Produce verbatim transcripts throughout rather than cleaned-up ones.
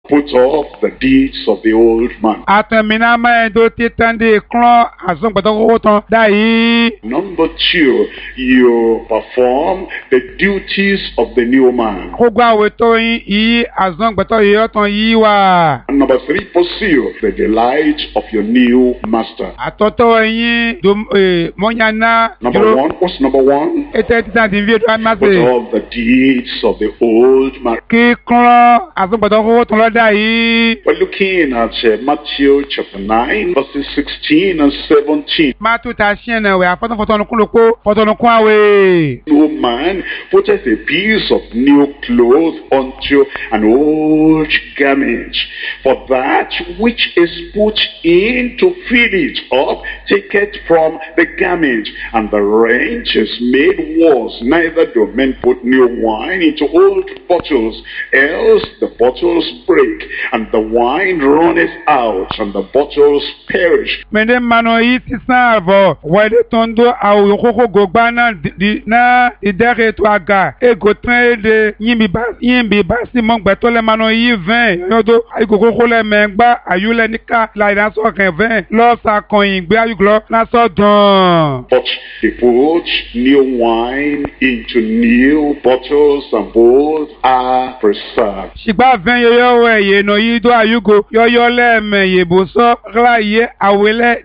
put off the deeds of the old man. Atamina ma do titande klon azon gbado wotan dai. Number two, you perform the duties of the new man. Ko gba we to yin yi azon gbado yotan yi wa. And number three, pursue the delight of your new master. Atoto yin do monyana. Number one, what's number one? Ete titande vi do amase. Put off the deeds of the old man. Ki klon azon gbado wotan lo dai. We're looking at uh, Matthew chapter nine, verses sixteen and seventeen. Matu ta shene we afoton foton kunloko foton kun awe. No man putteth a piece of new cloth unto an old garment. For that which is put in to fill it up taketh from the garment, and the rent is made worse. Neither do men put new wine into old bottles, else the bottles break, and the wine runneth out, and the bottles perish. Mende mano yi tisanvo wede tondo awu koko gogba na di na idere to aga e go tren de yimbi ba yimbi ba si mo gbe to le mano yi vingt yodo ayi koko le megba ayule nika la ina so kan vingt lo sa kan yin gbe ayuglo na so don. But they put new wine into new bottles, and both are preserved. Sigba vingt yoyo we ye no yi do ayugo yoyo le me ye bo so la ye awele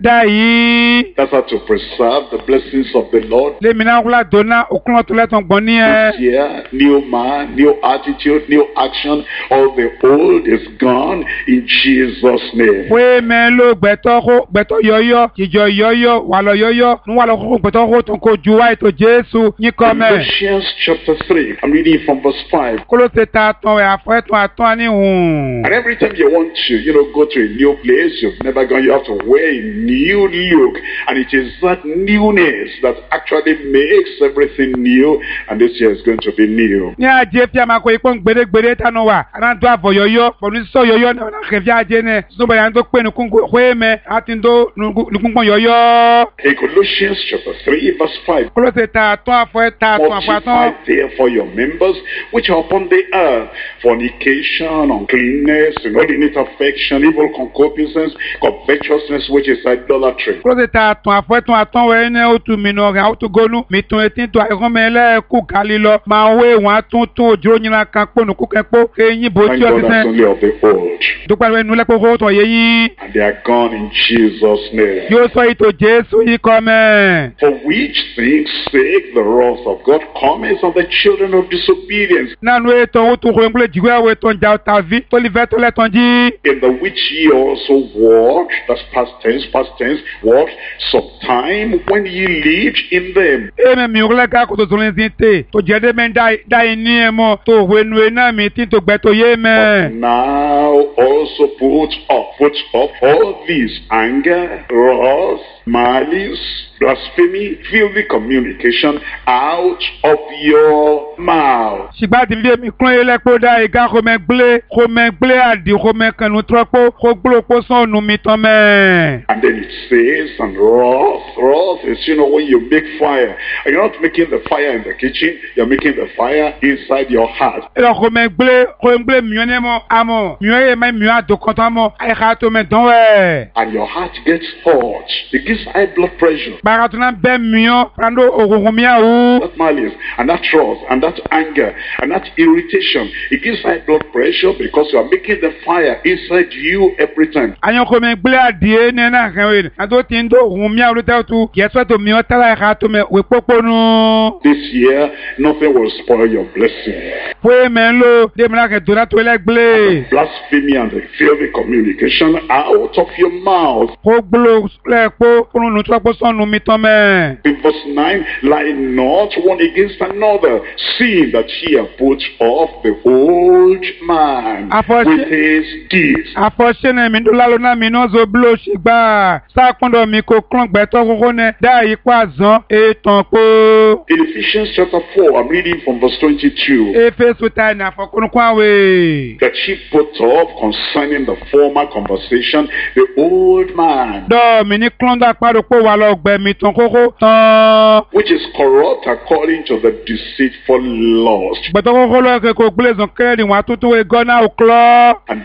dai. That's how to preserve the blessings of the Lord. Le mina wala dona okun to le ton gbon ni This e. year, new man, new attitude, new action. All the old is gone in Jesus' name. We me lo gbeto ko gbeto yoyo jijo yoyo walo yoyo nu walo ko gbeto ko ton ko juwa to Jesu ni come. Colossians chapter three, I'm reading from verse five. Kolose ta ton we afre ton aton ni hun. And every time you want to, you know, go to a new place, you've never gone, you have to wear a new look. And it is that newness that actually makes everything new. And this year is going to be new. Ni aje fi ama ko ipon gbere gbere tanu wa ana do avo yoyo ponu so yoyo na na ke fi aje ne so bo yan do pe nu kun ko me atin do nu kun yoyo. In Colossians chapter three, verse five. Kolose ta ton afre ta ton afre Mortify ton. therefore your members which are upon the earth, fornication, uncleanness, inordinate affection, evil concupiscence, covetousness, which is idolatry. Kolose ta ton afre ton aton we ne otu mi no ga otu gonu mi ton etin to ayon me le ku galilo ma we won tun tun ojuro nyina kan ponu ku kan po eyin bo Thank ti o God that's ti only of the old. dupa we nu le ko ko to ye yin And they are gone in Jesus' name. yo so ito Jesu yi come. For which things sake the wrath of God cometh on the children of disobedience, Nanu eton otu ko ngle jiwe we ton ja ta vi to li ve to le ton ji. in the which ye also walked, that's past tense, past tense, walked sometime when ye lived in them. E me mi ule ka ko to zon zinte to jede men dai dai ni e mo to we nu e na mi tin to gbe to ye me. Now also put off, put off all these: anger, wrath, malice, blasphemy, filthy communication out of your mouth. Sigba ti bi mi kun ele po da e ga ko me gble ko me gble adi ko me kanu tropo ko glo po so nu mi ton me. And then it says, and wrath, wrath is, you know, when you make fire, and you're not making the fire in the kitchen, you're making the fire inside your heart. E ko me gble ko gble mi ne mo amo mi e me mi ado kon tan mo ai ha to me don we. And your heart gets hot. It gives high blood pressure. Bara to na be mi o rando ogun mi a o. That malice, and that wrath, and that anger, and that irritation, it gives high blood pressure because you are making the fire inside you every time. Ayon ko me gble adie ne na kan we na to tin do ogun mi a lo ta tu ye so to mi o tala ha to me we poponu. This year, nothing will spoil your blessing. Fue men lo de me la ke do na to le gble. Blasphemy and the filthy communication out of your mouth. Ko glo le po ponu nu to po so nu mi ton me. In verse nine, lie not one against another, seeing that ye have put off the old man After- with his deeds. Afose ne mi do la lo na mi no zo blo sigba. Sa kondo mi ko klon gbe to koko ne da yi pa zan e ton po. In Ephesians chapter four, I'm reading from verse twenty-two. Efesu ta na fokunu kwa we. That ye put off concerning the former conversation, the old man, Do mi ni klon da paro po wa lo gbe mi ton koko tan. which is corrupt according to the deceitful lust. Gbe to koko lo ke ko gble zon kere ni wa tutu we gona o klo. And then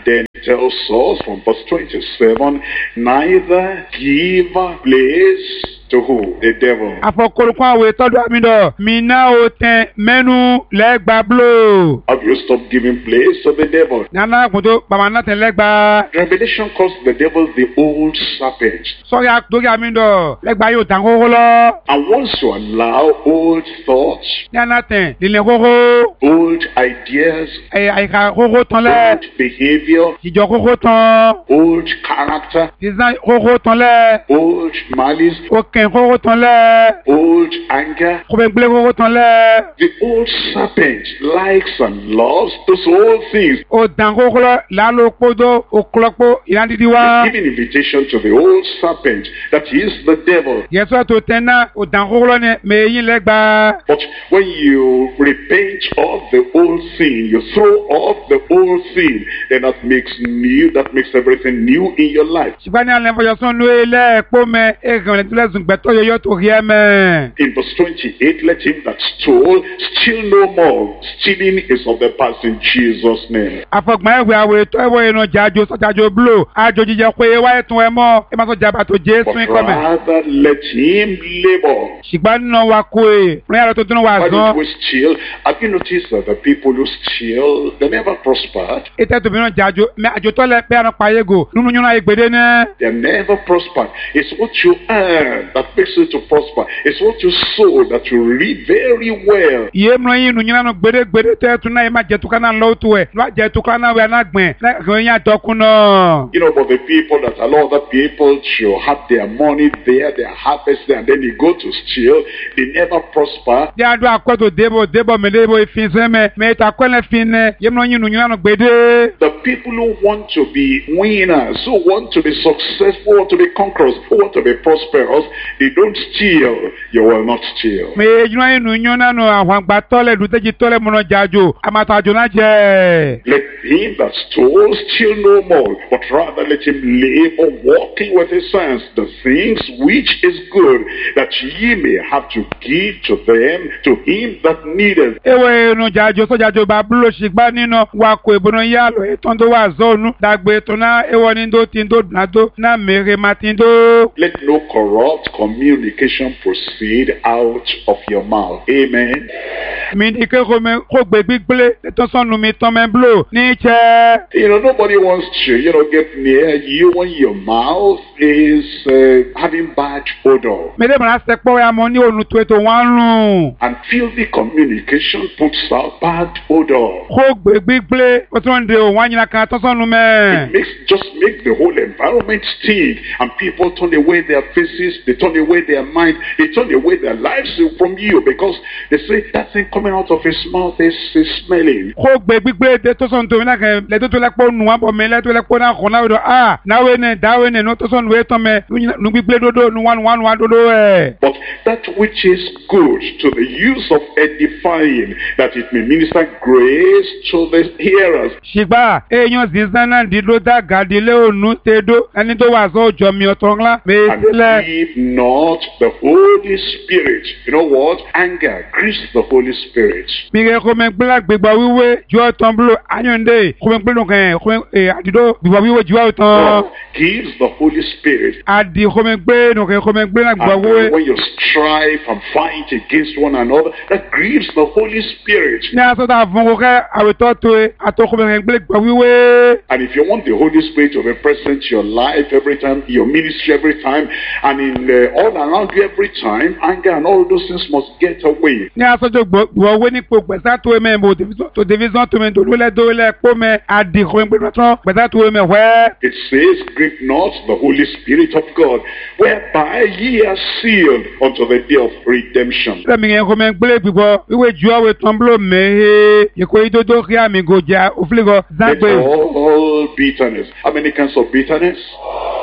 tells us from verse twenty-seven, neither give place to who? The devil. Afọkọlùkọ́ àwọn ìtọ́jú àmìdọ̀, mi náà ó tẹ mẹ́nu lẹ́gbàá bló. Have you stopped giving place to the devil? Nana àgùntó bàbá náà tẹ lẹ́gbàá. Revelation calls the devil the old serpent. Sọ́rí àdórí àmìdọ̀ lẹ́gbàá yóò tàn kókó lọ. And once you allow old thoughts, Nana tẹ̀ lílẹ̀ kókó. old ideas, Ẹ̀ àyíká kókó tán lẹ̀. old behavior, Ìjọ kókó tán. old character, Sísan kókó tán lẹ̀. old malice, Òkè kókó tán lẹ̀. old anger. Kòbẹ̀ngbélé kókó tán lẹ̀. The old serpent likes and loves those old things. Ó tàn kókó lọ lálọ́ kpódó òkúlọ́kpó ìyándídí wá. Giving invitation to the old serpent, that is the devil. Yẹsọ́ tó tẹ̀ náà ó tàn kókó lọ ní mẹ́yìn lẹ́gbàá. But when you repent of the old sin, you throw off the old sin, then that makes new, that makes everything new in your life. Ṣùgbọ́n ní alẹ́ fọyọ́sán ló ilé ẹ̀kpó mẹ́ ẹ̀gàn lẹ́tọ́lẹ́sùn gbẹ̀tọ́ yọyọ́ tó rí ẹ mẹ́. In verse twenty-eight, let him that stole steal no more. Stealing is of the past in Jesus' name. Àfọ̀gbọ́n ẹ̀wẹ̀ àwẹ̀ tó ẹ̀wọ̀ inú jájo sọ́jájo bló. Àjò jíjẹ pé wáyé tún ẹ mọ́ ẹ má sọ jàmbá tó Jésù But ikọ̀ mẹ́. rather let him labor. Ṣùgbọ́n nínú wa kó e, rìn àrò tó tún wà Why gan. don't we steal? Have you noticed that the people who steal, they never prospered? Ètò ẹ̀tọ́ mìíràn jájo mẹ́ àjò tọ́lẹ̀ pé àrùn pàyégò nínú yúnà ìgbèdé náà. They never prospered. It's what you earn that makes you to prosper. It's what you sow that you reap very well. Iye mìíràn yìí nù yín lánàá gbèdégbèdé tẹ́ tún náà yìí má jẹ́ tukọ̀ náà lọ́wọ́ tó ẹ̀ lọ́wọ́ jẹ́ tukọ̀ náà wẹ̀ náà gbẹ̀ lẹ́kọ̀ọ́ yín àtọ́kùn náà. You know, but the people that allow other people to have their money there, their harvest there, and then they go to steal, they never prosper. Bí a dún akọ́tò débò débò mi débò ìfín sẹ́mẹ̀ mẹ́ta akọ́lẹ̀ fi nẹ yé mìíràn yìí nù yín lánàá gbèdé. The people who want to be winners, who want to be successful, who want to be conquerors, who want to be prosperous, they don't steal. You will not steal. Mẹ yìnyín yìí nù yín nánú àwọn àgbà tọ́lẹ̀ dùtẹ́jì tọ́lẹ̀ múná jájò àmàtà àjò náà jẹ́. Let him that stole steal no more, but rather let him labor, walking with his hands the things which is good, that ye may have to give to them, to him that needeth. Ewe inú jájò sọ́jájò bá búlò ṣìgbà nínú wa kò ìbùnú yá lọ ètò tó wà zọ́ọ̀nù dàgbé tó náà ewọ ní tó ti tó dùnà tó náà mèrè má ti tó. Let no corrupt communication proceed out of your mouth. Amen. Mi ní ké kó gbé gbígbélé tó sọnù mi tán mẹ́ búlò ní ìṣẹ́. You know, nobody wants to, you know, get near you when your mouth is uh, having bad odor. Mẹ́lẹ́ mọ̀lá sẹ́pọ̀ ya mọ́ ní òun tó ètò wọn rùn. And filthy communication puts out bad odor. Kó gbé gbígbélé ó tún ń de òun àyìnlá kan tó sọnù mẹ́. It makes, just make the whole environment stink, and people turn away their faces, they turn away their mind, they turn away their lives from you, because they say that thing coming out of his mouth is, is smelling. Kó gbé gbígbélé tó sọnù tó mi náà kẹ́ lẹ́tọ́ tó lẹ́pọ̀ nù wọ́n bọ̀ mi lẹ́tọ́ lẹ́pọ̀ náà kọ́ náà wẹ̀ dọ̀ ah náwó ẹ̀ dáwọ́ ẹ̀ nù tó sọnù wẹ̀ tán mẹ́ nù gbígbélé dodo nù wọ́n wọ́n wọ́n dodo ẹ̀. But that which is good to the use of edifying, that it may minister grace to the hearers. Ṣìgbà èèyàn zinzan náà dídó dàgà dílé ònú tẹ́dó ẹni tó wà sọ òjò mi ọ̀tọ̀ ńlá And mẹ́sílẹ̀. grieve not the Holy Spirit. You know what? Anger grieves the Holy Spirit. Mi kẹ́ kó mẹ́ gbéra gbégbá wíwé jù ọ̀tàn búlò ayọ̀ǹde kó mẹ́ gbéra kẹ́ kó mẹ́ àdìdó gbégbá wíwé jù ọ̀tàn. God gives the Holy Spirit. Àdì kó mẹ́ gbé nùkẹ́ kó mẹ́ gbéra gbégbá And wíwé. when you strive and fight against one another, that grieves the Holy Spirit. Ní asọ́tà fún kó kẹ́ àwòtọ́ tó e àtọ́ kó mẹ́ gbé gbégbá wíwé. And if you want the Holy Spirit to be present in your life every time, your ministry every time, and in uh, all around you every time, anger and all those things must get away. Ní asọ́jọ́ gbọ̀ wé ní po gbẹ̀sà tó e mẹ́ mo tó division tó mẹ́ tó lólẹ̀ tó lẹ̀ kó mẹ́ àdì kó mẹ́ gbé tán gbẹ̀sà tó e mẹ́ wẹ́. It says, grieve not the Holy Spirit of God, whereby ye are sealed unto the day of redemption. Lẹ́mi yẹn kó mẹ́ gbélé gbígbọ́ wíwé ju àwẹ̀ tán búlò mẹ́hẹ́ ìkó ìdódó kí àmì gòjà òfìlẹ́gọ̀ Let zágbé. all bitterness. How many kinds of bitterness?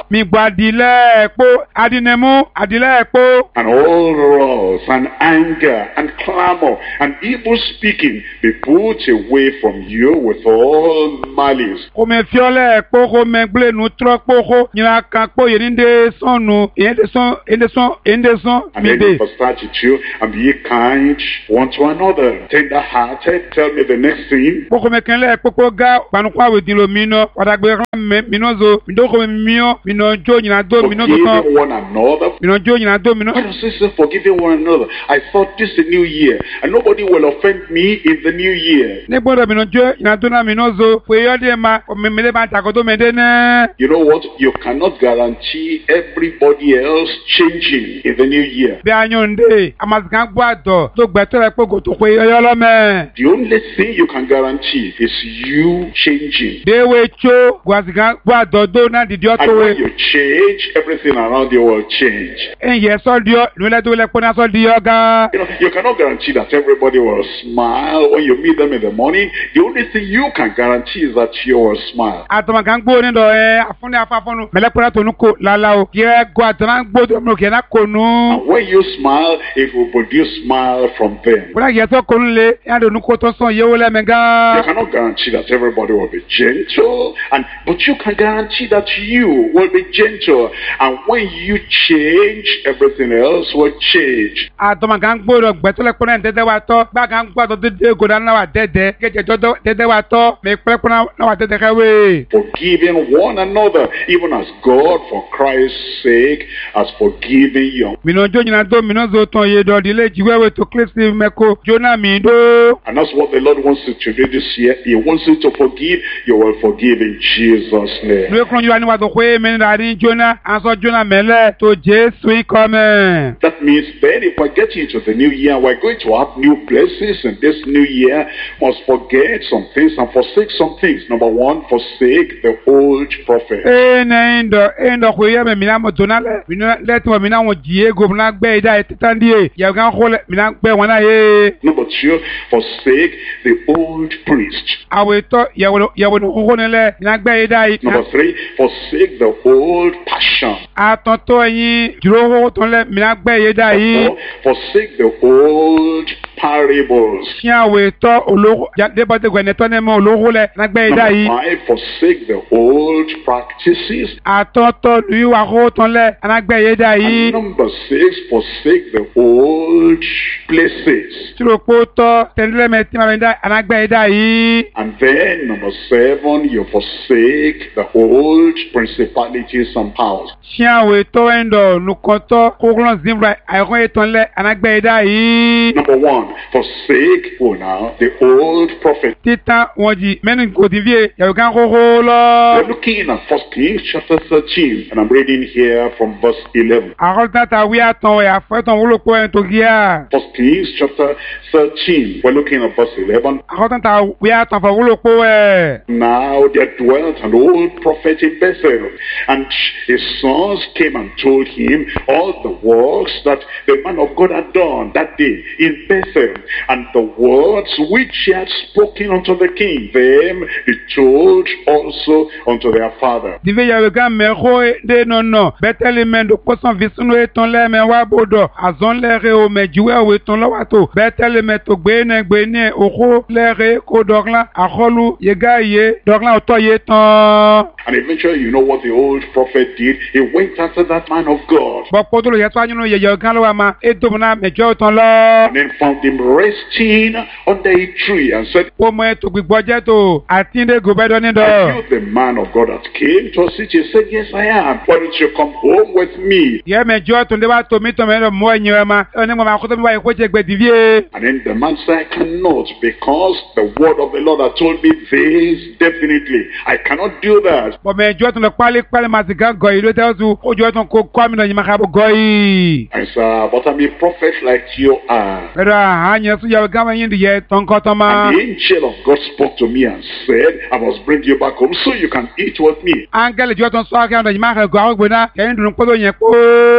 mi gbọ́ adilẹ̀ ẹ̀pọ̀ adinemu adilẹ̀ ẹ̀pọ̀. And all wrath and anger and clamor and evil speaking be put away from you with all malice. Kò mẹ fiọ́lẹ̀ ẹ̀pọ̀ kò mẹ gblé nu trọ́ kpọ̀ kò nyina kan kpọ̀ yẹn ní de sọ́n nu yẹn de sọ́n yẹn de sọ́n yẹn de sọ́n And mi then de. in verse thirty-two, and be ye kind one to another, tender-hearted. Tell me the next thing. Kò mẹ kẹ́lẹ́ ẹ̀pọ̀ kò ga gbanukọ awé di lo mi nọ wàdàgbé kan mẹ mi nọ zo mi dọ́ kò mẹ mi miọ́ mi nọ jó nyina do mi nọ tó tán Forgiving one another. mi nọ jó nyina do mi nọ. Why does it say forgiving one another? I thought this is a new year, and nobody will offend me in the new year. Ne gbọ́dọ̀ mi nọ jó nyina do náà mi nọ zo fún eyọ́ díẹ̀ ma mi mi lè ma takò tó mi dé náà. You know what? You cannot guarantee everybody else changing in the new year. Bí a yàn dé amasikan gbọ́ àdọ̀ tó gbẹ̀tọ́ rẹ̀ pé kò tó pé eyọ́ lọ́mẹ́. The only thing you can guarantee is you changing. Déwé tso gbàsikan gbọ́ àdọ̀ dó náà dìde ọ́ And tó when wé. you change, everything around you will change. Ẹ̀yẹ sọ́díọ́ nílẹ̀ tó lẹ̀ pọ́nà sọ́díọ́ gan. You know, you cannot guarantee that everybody will smile when you meet them in the morning. The only thing you can guarantee is that you will smile. Àtọ̀mọ̀kan gbó ní dọ̀ ẹ́ àfúnni afáfọ́nu mẹlẹ́kùnrin tó ní kò lálá o. Kí ẹ gbọ́ àtọ̀mọ̀ gbó tó mú kí ẹ náà kò nù. And when you smile, it will produce smile from them. Wọ́n yẹ sọ́ kò ń lé yá lónú kó tó sàn yéwó lẹ́mẹ̀ You gan. cannot guarantee that everybody will be gentle, and but you can guarantee that you will be gentle. And when you change, everything else will change. Àtọ̀mọ̀kan gbó dọ̀ gbẹ̀tọ́lẹ̀ pọ́nà dẹ́dẹ́ wa tọ́ gbàgán gbọ́ àtọ̀ dédé gòdà náà wà dẹ́dẹ́ kẹ́jẹ́ dẹ́dẹ́ wa tọ́ mẹ pẹ́lẹ́ pọ́nà náà wà dẹ́dẹ́ kẹ́wé. Forgiving one another, even as God, for Christ's sake, has forgiven you. Mìnà jó nyina dó mìnà zó tán yé dọ̀ dílé jíwẹ́wé tó kírísì mẹ́kọ jóná mi dó. And that's what the Lord wants you to do this year. He wants you to forgive. You will forgive in Jesus' name. Lóye kúrò yíwa níwájú pé mi nà ní jóná àǹsọ̀ jóná mẹ́lẹ̀ tó Jésù ìkọ́mẹ̀. That means then if we're getting into the new year, we're going to have new blessings in this new year. Must forget some things and forsake some things. Number one, forsake the old prophet. Ee nà ń dọ̀ ee dọ̀ kò yẹ mẹ́ mìnà mọ̀ jóná lẹ̀ mìnà lẹ́tí wọ̀ mìnà wọ̀ jìyé gò mìnà gbẹ́ ìdá ẹ̀ títàn díẹ̀ yẹ̀ gán kó lẹ̀ mìnà gbẹ́ wọn náà yé. Number two, forsake the old priest. Àwọn ètò yẹ̀wò ní kókó nílẹ̀ mìnà gbẹ́ ìdá yìí. Number three, forsake the old passion. Àtọ̀tọ̀ yín dúró kókó tó lẹ̀ mìnà gbẹ́ ìdá yìí. Four, forsake the old parables. Kí àwọn ètò olóko débọ̀tẹ̀gọ̀ ẹ̀nẹ́tọ́ ní mọ̀ olóko lẹ̀ mìnà gbẹ́ ìdá yìí. Number five, forsake the old practices. Àtọ̀tọ̀ lùyí wà kókó tó lẹ̀ mìnà gbẹ́ ìdá yìí. And number six, forsake the old places. Tìrọ̀pọ̀ tọ́ tẹ̀lẹ́mẹ̀ tí ma bẹ̀ dá mìnà gbẹ́ ìdá yìí. And then number seven, you forsake the old principalities and powers. Kí àwọn ètò ẹ̀ndọ̀ nùkọ̀tọ̀ kókó zimbra àìkọ́ ètò lẹ̀ mìnà gbẹ́ ìdá yìí. Number one, forsake, oh now, the old prophet. Títà wọn jì mẹ́nu kò dín fíye yàrá kan kókó lọ. We're looking at First Kings chapter thirteen, and I'm reading here from verse eleven. Àkọ́tà ta wíyà tán ẹ̀ àfẹ́tàn wúlò pọ̀ ẹ̀ tó gíà. First Kings chapter thirteen, we're looking at verse eleven. Àkọ́tà ta wíyà tán fọ̀ wúlò pọ̀ ẹ̀. Now there dwelt an old prophet in Bethel, and his sons came and told him all the works that the man of God had done that day in Bethel, and the words which he had spoken unto the king. Them he told also unto their father. Dive yàrá kan mẹ́kọ́ dé nọ̀nà bẹ́tẹ́lì mẹ́ndò kọ́sán fi sínú ètò lẹ́mẹ̀ wá bòdò àzọ́n lẹ́rẹ̀ o mẹ́jìwẹ́ òwe tán lọ́wọ́ tó bẹ́tẹ́lì mẹ́tò gbé ní gbé ní òkú lẹ́rẹ̀ kó dọ́gla àkọlù yẹgá yé dọ́gla ọ̀tọ̀ yé tán. And eventually, you know what the old prophet did? He went after that man of God. Bọ́pọ̀ tó lè yẹ tó àyínú yẹ̀yẹ̀ kan lọ́wọ́ ma ètò múná mẹ́jọ́ tán lọ. And then found him resting under a tree and said, Ó mọ ètò gbígbọ́ jẹ́ tó àti ndé gòbẹ́dọ́ ní Are dọ̀. you the man of God that came to us? He said, Yes, I am. Why don't you come home with me? Yẹ mẹ́jọ́ tó ndé bá tó mi tó mẹ́rọ mọ́ ẹ̀yìn rẹ̀ ma ẹ̀ ní mo máa kó tó mi wáyé kó jẹ́ gbẹ dìvíye. And then the man said, I cannot, because the word of the Lord has told me this definitely. I cannot do that. Bọ̀ mẹ́jọ́ tó lọ pálí pálí màá sì gán gọ̀ yìí ló tẹ́ oṣù ojú ọ̀tún kó kọ́ mi náà yìí máa ká bọ̀ gọ̀ yìí. I said, But I'm a prophet like you are. Pẹ̀lú àhányẹ sún yàrá gáwọn yín dìyẹ tọ́nkọ́ tán ma. And the angel of God spoke to me and said, I must bring you back home so you can eat with me. Áńgẹ́lì jọ́ tó ń sọ akẹ́wọ̀n yìí máa kẹ́ gọ̀ àwọn gbẹ̀dá kẹ́yìn dùn pẹ́lú yẹn kó.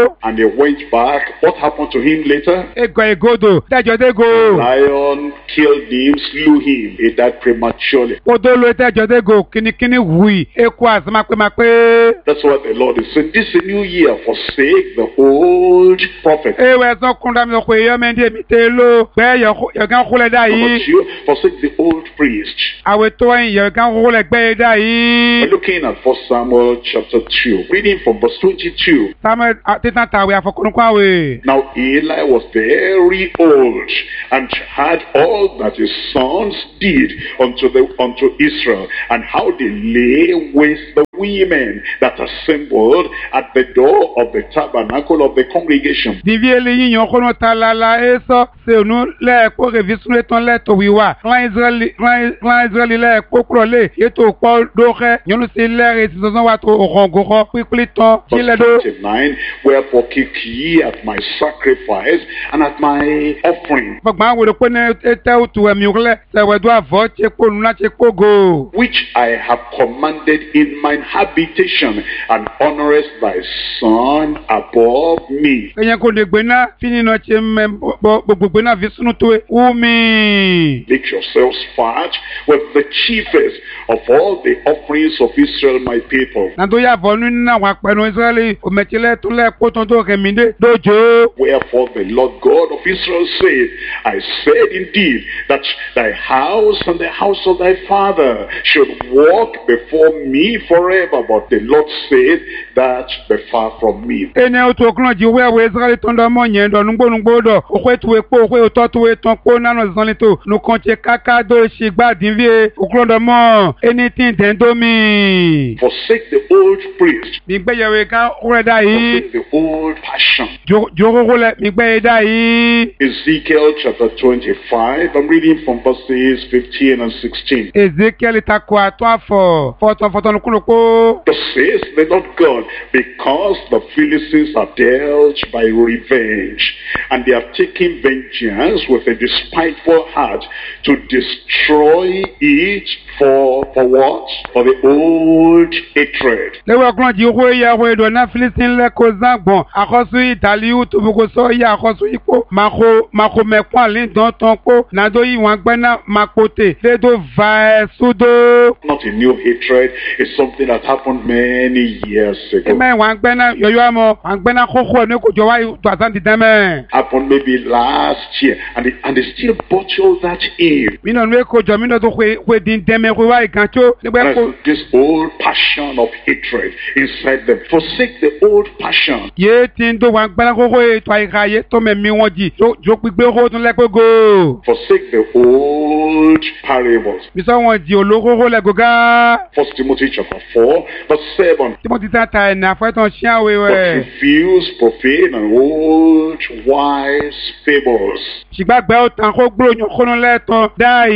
And he went back. What happened to him later? ego egodo tẹjọ dego Lion killed him, slew him. He died prematurely. odolo tẹjọ dego kìnnìkìnnì wùyí eku àsìmápémápé. That's what the Lord is saying. This is a new year. Forsake the old prophet. ewe ẹsán kúndà mi ọkọ èèyàn mẹ́ndé mi tẹ́ ló gbẹ́ yọ̀gán kúlẹ̀ dá yìí. But you forsake the old priest. àwẹ̀ tó ẹ̀yìn yọ̀gán kúlẹ̀ gbẹ́ dá yìí. We're looking at First Samuel chapter two, reading from verse twenty-two. samuel títàn tàwé àfọkùnrin àwẹ̀. Now Eli was very old and had all that his sons did unto the unto Israel, and how they lay with the women that assembled at the door of the tabernacle of the congregation. divi eléyìí yàn kọ́nà ta lala ẹ sọ sẹ́nu lẹ́ẹ̀kọ́ rẹ̀físùn ètò lẹ́tọ̀ wíwá rán israẹli lẹ́ẹ̀kọ́ kúrò lé ètò pọ́ dókẹ́ yọ̀nù sí lẹ́rìí ti sọ́sọ́ wa tó ọ̀gọ̀gọ̀ pípílì tán sílẹ̀ dó. twenty-nine, wherefore keep ye at my sacrifice and at my offering, fọgbọ́n àwọn olùkọ́ ní ètò òtù ẹ̀mí òkúlẹ̀ sẹ̀wẹ̀dọ́ àvọ́ ṣe kó nù láti kó go. which I have commanded in mine habitation, and honorest thy son above me. ẹ̀yẹn kò lè gbé náà fi nínú ṣe mẹ́ gbogbo gbé náà fi sínú tó wú mi. Make yourselves fat with the chiefest of all the offerings of Israel, my people. nàdó yàvọ́ nínú àwọn apẹ̀nu israẹli òmẹ̀tìlẹ̀ tó lẹ́ẹ̀kọ́ tó tó kẹ̀mí dé dójó. Wherefore the Lord God of Israel said, I said indeed that thy house and the house of thy father should walk before me forever. But the Lord said, that be far from me. ene otu okuna ji we we israeli tondo mo yen do nugbo nugbo do okwe tuwe po okwe oto tuwe ton po nanu zan to nu kan che kaka do si gbadin vie okrodo mo anything den do mi. Forsake the old priest. mi gbe yewe kan ore da yi Forsake the old passion. jo jo ko le mi gbe da yi. Ezekiel chapter twenty-five. I'm reading from verses fifteen and sixteen. Ezekiel takwa ato afo foton foton kuno ko. Thus says the Lord God, because the Philistines are dealt by revenge, and they have taken vengeance with a despiteful heart to destroy it for for what? For the old hatred. lewe okuna ji ho ya ho do na Philistine le ko zangbon akosu itali utu buko so ya akosu ipo mako mako mekwan le don ton ko na do yi wan gbe na makote le do va sudo. Not a new hatred, it's something that happened many years ago. eme wan gbe na yoyo amo wan gbe na koko ne ko jo wa to asan di deme. Happened maybe last year, and they, and they still bottle that in. mi no nwe ko jo mi no to kwe kwe din deme ko wa ikancho nígbà And ko this old passion of hatred inside them. Forsake the old passion. ye tin do wan gbe na koko e to aika ye to me mi won ji jo jo pigbe ko tun le pe go. Forsake the old parables. mi so won ji olokoko le goga. First Timothy chapter four, verse seven. Timothy tata na fa ton sia But wewe. refuse profane and old wise fables. Ṣìgbàgbẹ́ ó tàn kó gbòòrò yàn kónú lẹ́tọ̀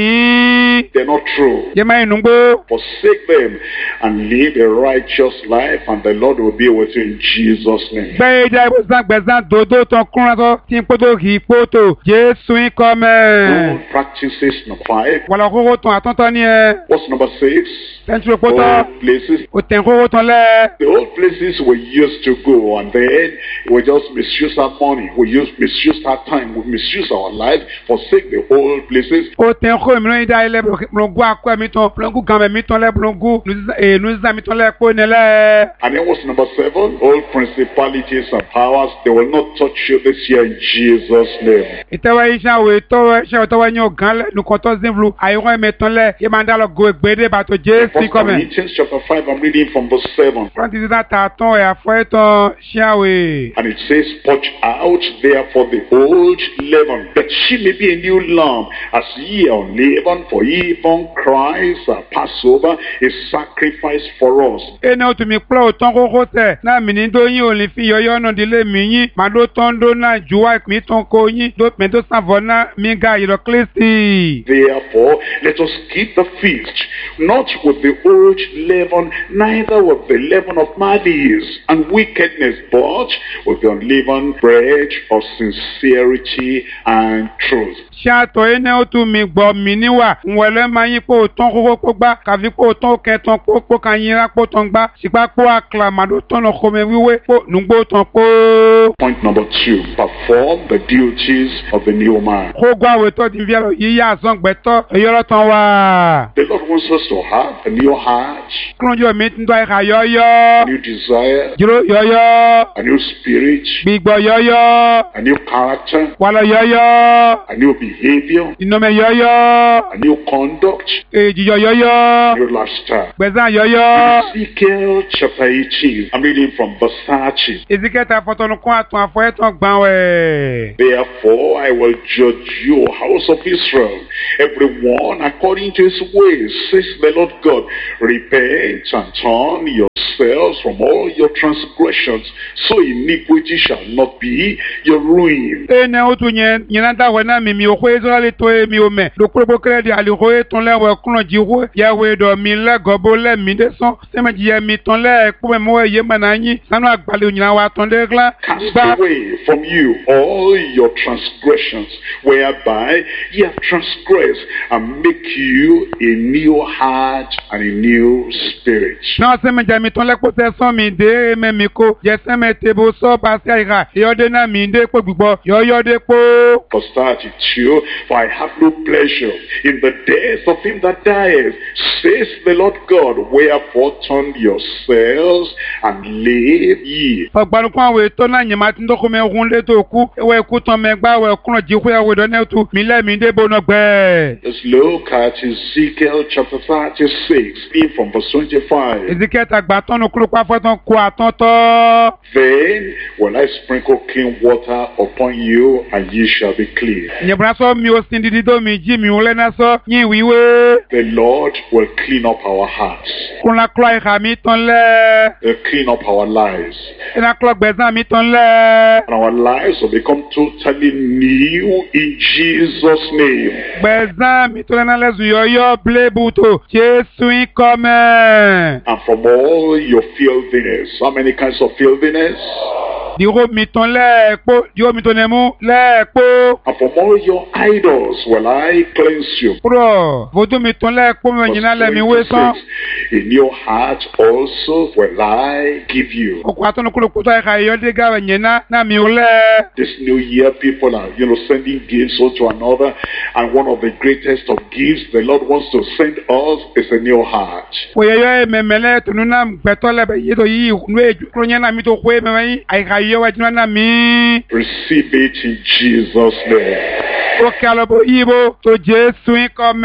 dáyìí. They're not true. Yẹ máa inú gbó. Forsake them and live a righteous life, and the Lord will be with you in Jesus' name. Gbẹ́ ìjà ìbùsùn gbẹ̀sán dòdò tán kúnra tó tí ń pótó kì í pótó. Jésù ń kọ́ mẹ́. Old practices, number five. Wàlọ́ kókó tán àtúntọ́ ní ẹ. What's number six? Sẹ́ńtúrò pótọ́. Old places. Ó tẹ̀ kókó tán lẹ́. The old places we used to go, and then we just misuse our money, we use misuse our time, we misuse our life. Forsake the old places. Ó tẹ̀ kó mìíràn ìdá ilẹ̀ blọ̀ngù akọ ẹ̀mí tán blọ̀ngù gàmẹ̀ mi tán lẹ́ blọ̀ngù nùzà mi tán lẹ́ kó ní lẹ́. And then what's number seven? All principalities and powers, they will not touch you this year in Jesus' name. Ìtẹ́wẹ́ iṣẹ́ àwọn ìtọ́wẹ́ iṣẹ́ ìtọ́wẹ́ yín ọ̀gán lẹ́ nùkọ́ tó zimlu àyẹ̀wò ẹ̀mí tán lẹ́ yẹ máa ń dá lọ go ègbèdè bàtò Jésù First kọ́mẹ̀. Corinthians chapter five, I'm reading from verse seven. Franti dida ta tán ẹ̀ àfọ́ ẹ̀tàn ṣíàwé. And it says, purge out therefore the old leaven, that she may be a new lump, as ye are unleavened, for even Christ our Passover is sacrificed for us. Ẹni o tún mi pẹ́ o tán kókó tẹ̀ náà mi ní dó yín ò lè fi yọyọ́ náà dílé mi yín màá dó tán dó náà juwa mi tán kó yín dó mi dó sàvọ́ náà mi ga ìrọ̀ Kristi. Therefore, let us keep the feast, not with with the old leaven, neither with the leaven of malice and wickedness, but with the unleavened bread of sincerity and truth. Ṣáàtọ̀ yìí ní ó tún mi gbọ́ mi níwà. Nwẹ̀lẹ́ máa yín pé òtún kókó kó gbá. Kàfi pé òtún kẹtàn kó kó ka yín rá kó tán gbá. Ṣìgbà pé àkàlàmàdó tán lọ kọ́mẹ wíwé pé nùgbó tán kó. Point number two, perform the duties of the new man. Kó gbọ́ àwẹ̀ tó di fíẹ́rọ yíyá àsọ̀ngbẹ̀tọ́ ìyọ́rọ̀ tán wá. The Lord wants us to have a new heart, Kúròjọ́ mi ti ń tọ́ ẹ̀ka yọ́yọ́. a new desire, Jíró yọ́yọ́. a new spirit, Gbígbọ́ yọ́yọ́. a new character, Wàlọ́ yọ́yọ́. a new behavior, Ìnọ́mẹ yọ́yọ́. a new conduct, Èjìyọ yọ́yọ́. a new lifestyle. Gbẹ̀sán yọ́yọ́. Ezekiel chapter eighteen, I'm reading from verse thirty. Ezikẹ́ta fọtọ́nukún àtún àfọyẹ́tàn gbọ̀n wẹ̀. Therefore I will judge you, house of Israel, everyone according to his ways, says the Lord God. Repent and turn yourselves from all your transgressions, so iniquity shall not be your ruin. Ene otu nye nyinata wena mi mi okwe Israeli to e mi ome. Dokrobo kredi ali hoe ton le we kuno jiwe. Ya we do mi le gobo le mi de son. Seme jiye mi ton le kume moe ye mananyi. Sanu agbali unyina wa ton de gla. Cast away from you all your transgressions, whereby ye have transgressed, and make you a new heart and a new spirit. Na seme jami ton le ko se son mi de me mi ko. Je seme tebo so pasi aira. Yode na mi de ko gbigbo. Yo yode po. Verse thirty-two, for I have no pleasure in the death of him that dieth, says the Lord God. Wherefore turn yourselves and live ye. Ọgbanukun awo eto na nyema ti ndoko me hun le to ku. Ewe ku ton me gba we kuno jiwe awo do ne tu. Mi le mi de bo no gbe. Let's look at Ezekiel chapter thirty-six, reading from verse twenty-five. Ezekiel gba ton kuru pa foton ku atonto. Then will I sprinkle clean water upon you, and ye shall be clean. Nyebra so mi o sin didi do mi ji mi o le na so yin wiwe. The Lord will clean up our hearts, Kun la klo e mi ton le. will clean up our lives, Ina klo gbezan mi ton le. and our lives will become totally new in Jesus' name. Gbezan mi ton na le zu yo yo ble buto. Jesu in come. And from all your filthiness, how many kinds of filthiness? Diro mi ton le po, diro mi ton emu le po. And from all your idols will I cleanse you. Pro, vodo mi ton le po me nyina le mi we son. In your heart also will I give you. Okwa aton kulu kuto e ka yo de ga we nyina na mi o le. This new year, people are, you know, sending gifts one to another, and one of the greatest of gifts the Lord wants to send us is a new heart. Oye yo me mele tunu na gbeto le be yedo yi nu eju kro nyana mi to kwe me yi ai ka yo wa jina na mi. Receive it in Jesus' name. O kalobo ibo to Jesu in come.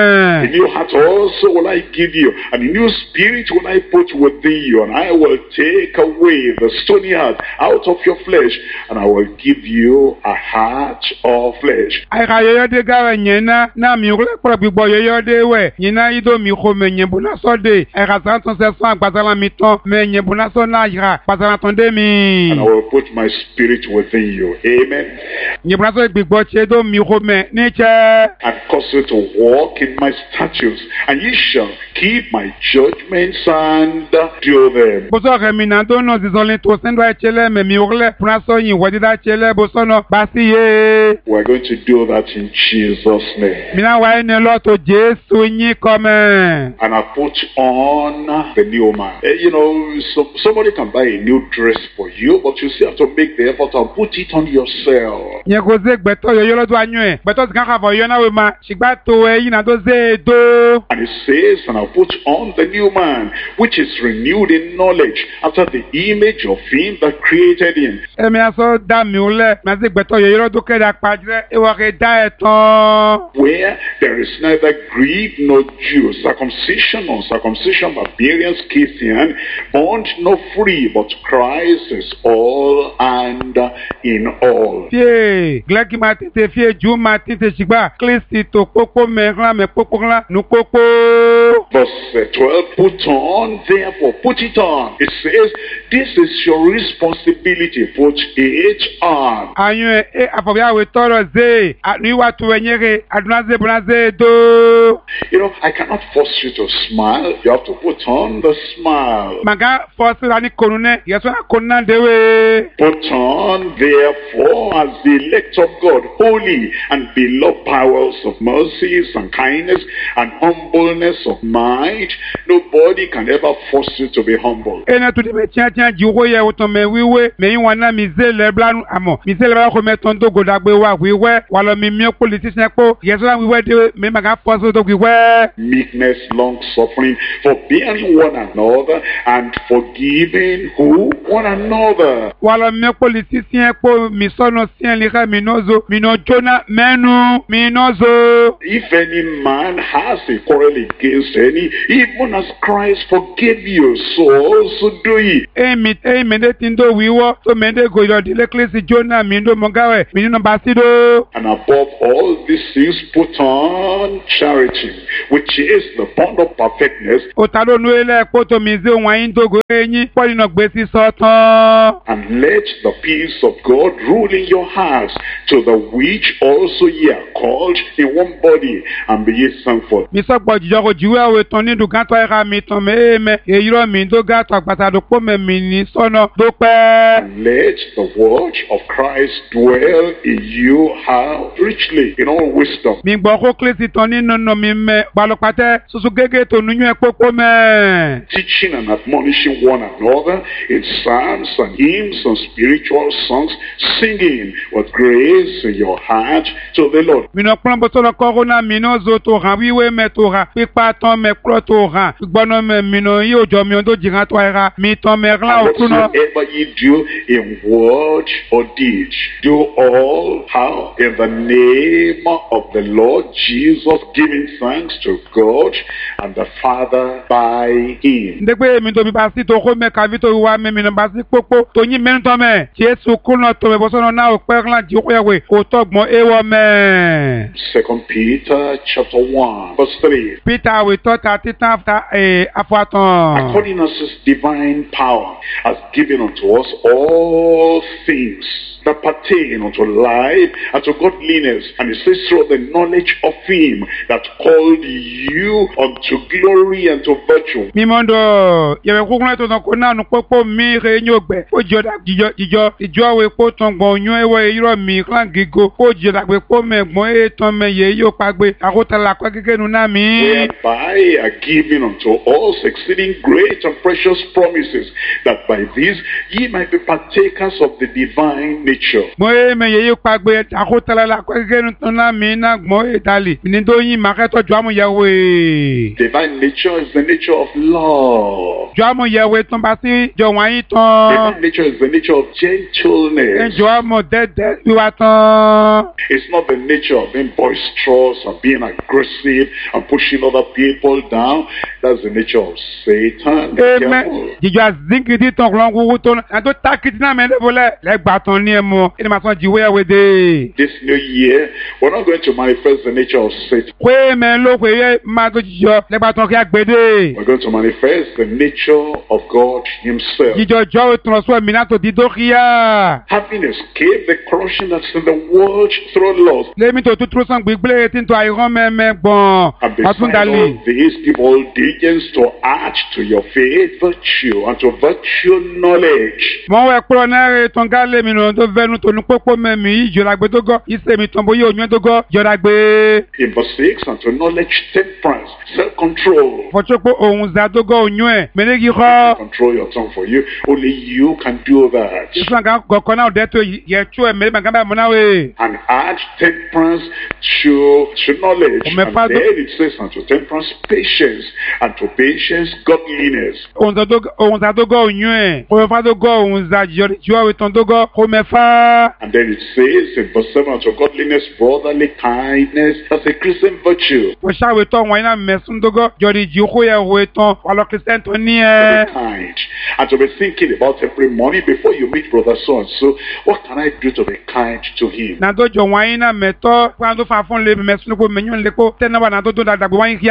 A new heart also will I give you, and a new spirit will I put within you, and I will take away the stony heart out of your flesh, and I will give you a heart of flesh. Ai ka yo de ga we nyena na mi o le pro gbigbo yo yo de we nyina ido mi ko me nyen bona so de ai ka san ton se san gbazala mi ton me nyen bona so na ira gbazala ton de mi. And I will put my spirit within you. Amen. Nyen bona so gbigbo che do mi ko me ni che. And cause you to walk in my statutes, and ye shall keep my judgments and do them. Boso ke mi na do no zizolin to sendo e chele me mi o le bona so yin wo dida chele boso no basi ye. We're going to do that in Jesus' name. Mi na wa ene lo to Jesu yin come. And I put on the new man. Eh, you know, so, somebody can buy a new dress for you, but you still have to make the effort and put it on yourself. Nye ko ze gbeto yo yo lo do anyu e. Gbeto zika ka fo yo na we ma. Sigba to e yin na do ze do. And it says, and I put on the new man, which is renewed in knowledge, after the image of him that created him. E mi aso da mi o le. Ma ze gbeto yo yo lo do ke da padre. E wa ke da etan. Where there is neither Greek nor Jew, circumcision or circumcision, barbarian, Scythian, bond nor free, but Christ is all and in all. Fie, gleki ma tete fie ju ma tete sigba. Kristi to popo me ran me popo ran nu popo. Verse uh, twelve, put on, therefore, put it on. It says, this is your responsibility, put it on. Ayun e afọbiawe tọrọ ze aniwa tuwenyere adunaze bunaze do. You know, I cannot force you to smile. You have to put on the smile. Maga force ani konune yeso na konuna dewe. Put on, therefore, as the elect of God, holy and beloved powers of mercies and kindness and humbleness of mind. Nobody can ever force you to be humble. Ena tu de tia tia jiwo ye oto me wiwe me wana mize le blanu amo. Mize le ba ko me tondo godagbe wa wiwe walo mi mi politician po yeso na wiwe de me maga force to wiwe. Meekness, long suffering, forbearing one another and forgiving who? One another. Walo mi politician po mi sono sien lika minozo mino jona menu minozo. If any man has a quarrel against any, even as Christ forgave you, so also do ye. Emi emi de tindo wiwo so mende go yo de leklesi jona mindo mongawe minino basido. And above all these things put on charity, which is the bond of perfectness. Otalo nuele poto mize won indo go enyi poli no gbe si sotan. And let the peace of God rule in your hearts, to the which also ye are called in one body, and be ye thankful. Mi so gbo jijo ko jiwe we ton ni du kan to era mi ton me me eyiro mi do ga to agbata do po me mi ni sono do pe. And let the word of Christ dwell in you how richly in all wisdom. Mi gbo ko klesi ton ni no no mi me balopate susu gege to nunyu e popo me. Teaching and admonishing one another in psalms and hymns and spiritual songs, singing with grace in your heart to the Lord. Mi no plombo to lo corona mi no zo to ran wiwe me to ra pipa ton me kro to ran gbono me mi no yi ojo mi odo jiran to era mi ton me ran o kuno. Whatever ye do in word or deed, do all how in the name of the Lord Jesus, giving thanks to God and the Father by him. Ndegbe mi do mi basi to ko me ka vi to wa me mi no basi popo to yin me to me Jesu kuno to me bosono na o pe ran ji ko yewe o to gbon ewo me. Second Peter chapter one verse three. Peter we thought at it after eh afaton. According as his divine power has given unto us all things that pertain unto life and to godliness, and it says through the knowledge of him that called you unto glory and to virtue. Mi mondo yewe kukunle to ko na nu popo mi re nyogbe o joda jijo jijo ijo we po ton gbon yun ewo iro mi kan gigo o joda gbe po me gbon e ton me ye yo pagbe akotala kwa gege nu na mi. Whereby are given unto us exceeding great and precious promises, that by these ye might be partakers of the divine nature. Mo e me ye yo pagbe akotala la kwa gege nu ton na mi na gbon e dali ni do yin ma ke to jo amu yewe. Divine nature is the nature of love. Jo amu yewe ton ba si jo wan yin ton. Divine nature is the nature of gentleness. Jo amu de de wi wa ton. It's not the nature of being boisterous and being aggressive and pushing other people down. That's the nature of Satan. Be careful. Jijo azingi di ton klon ku ton and to takiti na me le vole le gba ton ni e mo e ma son jiwe we de. This new year, we're not going to manifest the nature of Satan. Kwe me lo kwe ye ma to jijo le gba ton ki agbede. We're going to manifest the nature of God himself. Jijo jo ton so mi na to di do kia. Having escaped the corruption that's in the world through lust. Le mi to tutru san gbigble tin to iron me me gbon. And beside all this, give all diligence to add to your faith virtue, and to virtue knowledge. Mo we pro na re ton gale mi no do venu to nu popo me mi jo la gbe to go ise mi ton boye onyu to go jo la gbe. In verse six, and to knowledge temperance, self-control. For chopo ohun za to go onyu e me ne gi ho. Control your tongue for you. Only you can do that. Isu ga go kona o de to ye chu e me ma ga ba mo na we. And add temperance to, to knowledge. And then it says, and to temperance, patience, and to patience, godliness. Ohun za to ohun za to go onyu e o fa to go ohun za jo jo we ton to go ko me fa. And then it says in verse seven, to godliness, brotherly kindness, that's a Christian virtue. O sha we ton wan na me sun to go jo di ji ko ye we ton wa lo Christian to ni e. Kind. And to be thinking about every morning before you meet brother so and so, what can I do to be kind to him? Na do jo wan na me to kwa do fa fun le me sun ko me nyun le ko te na wa na do do da da wan ki aye.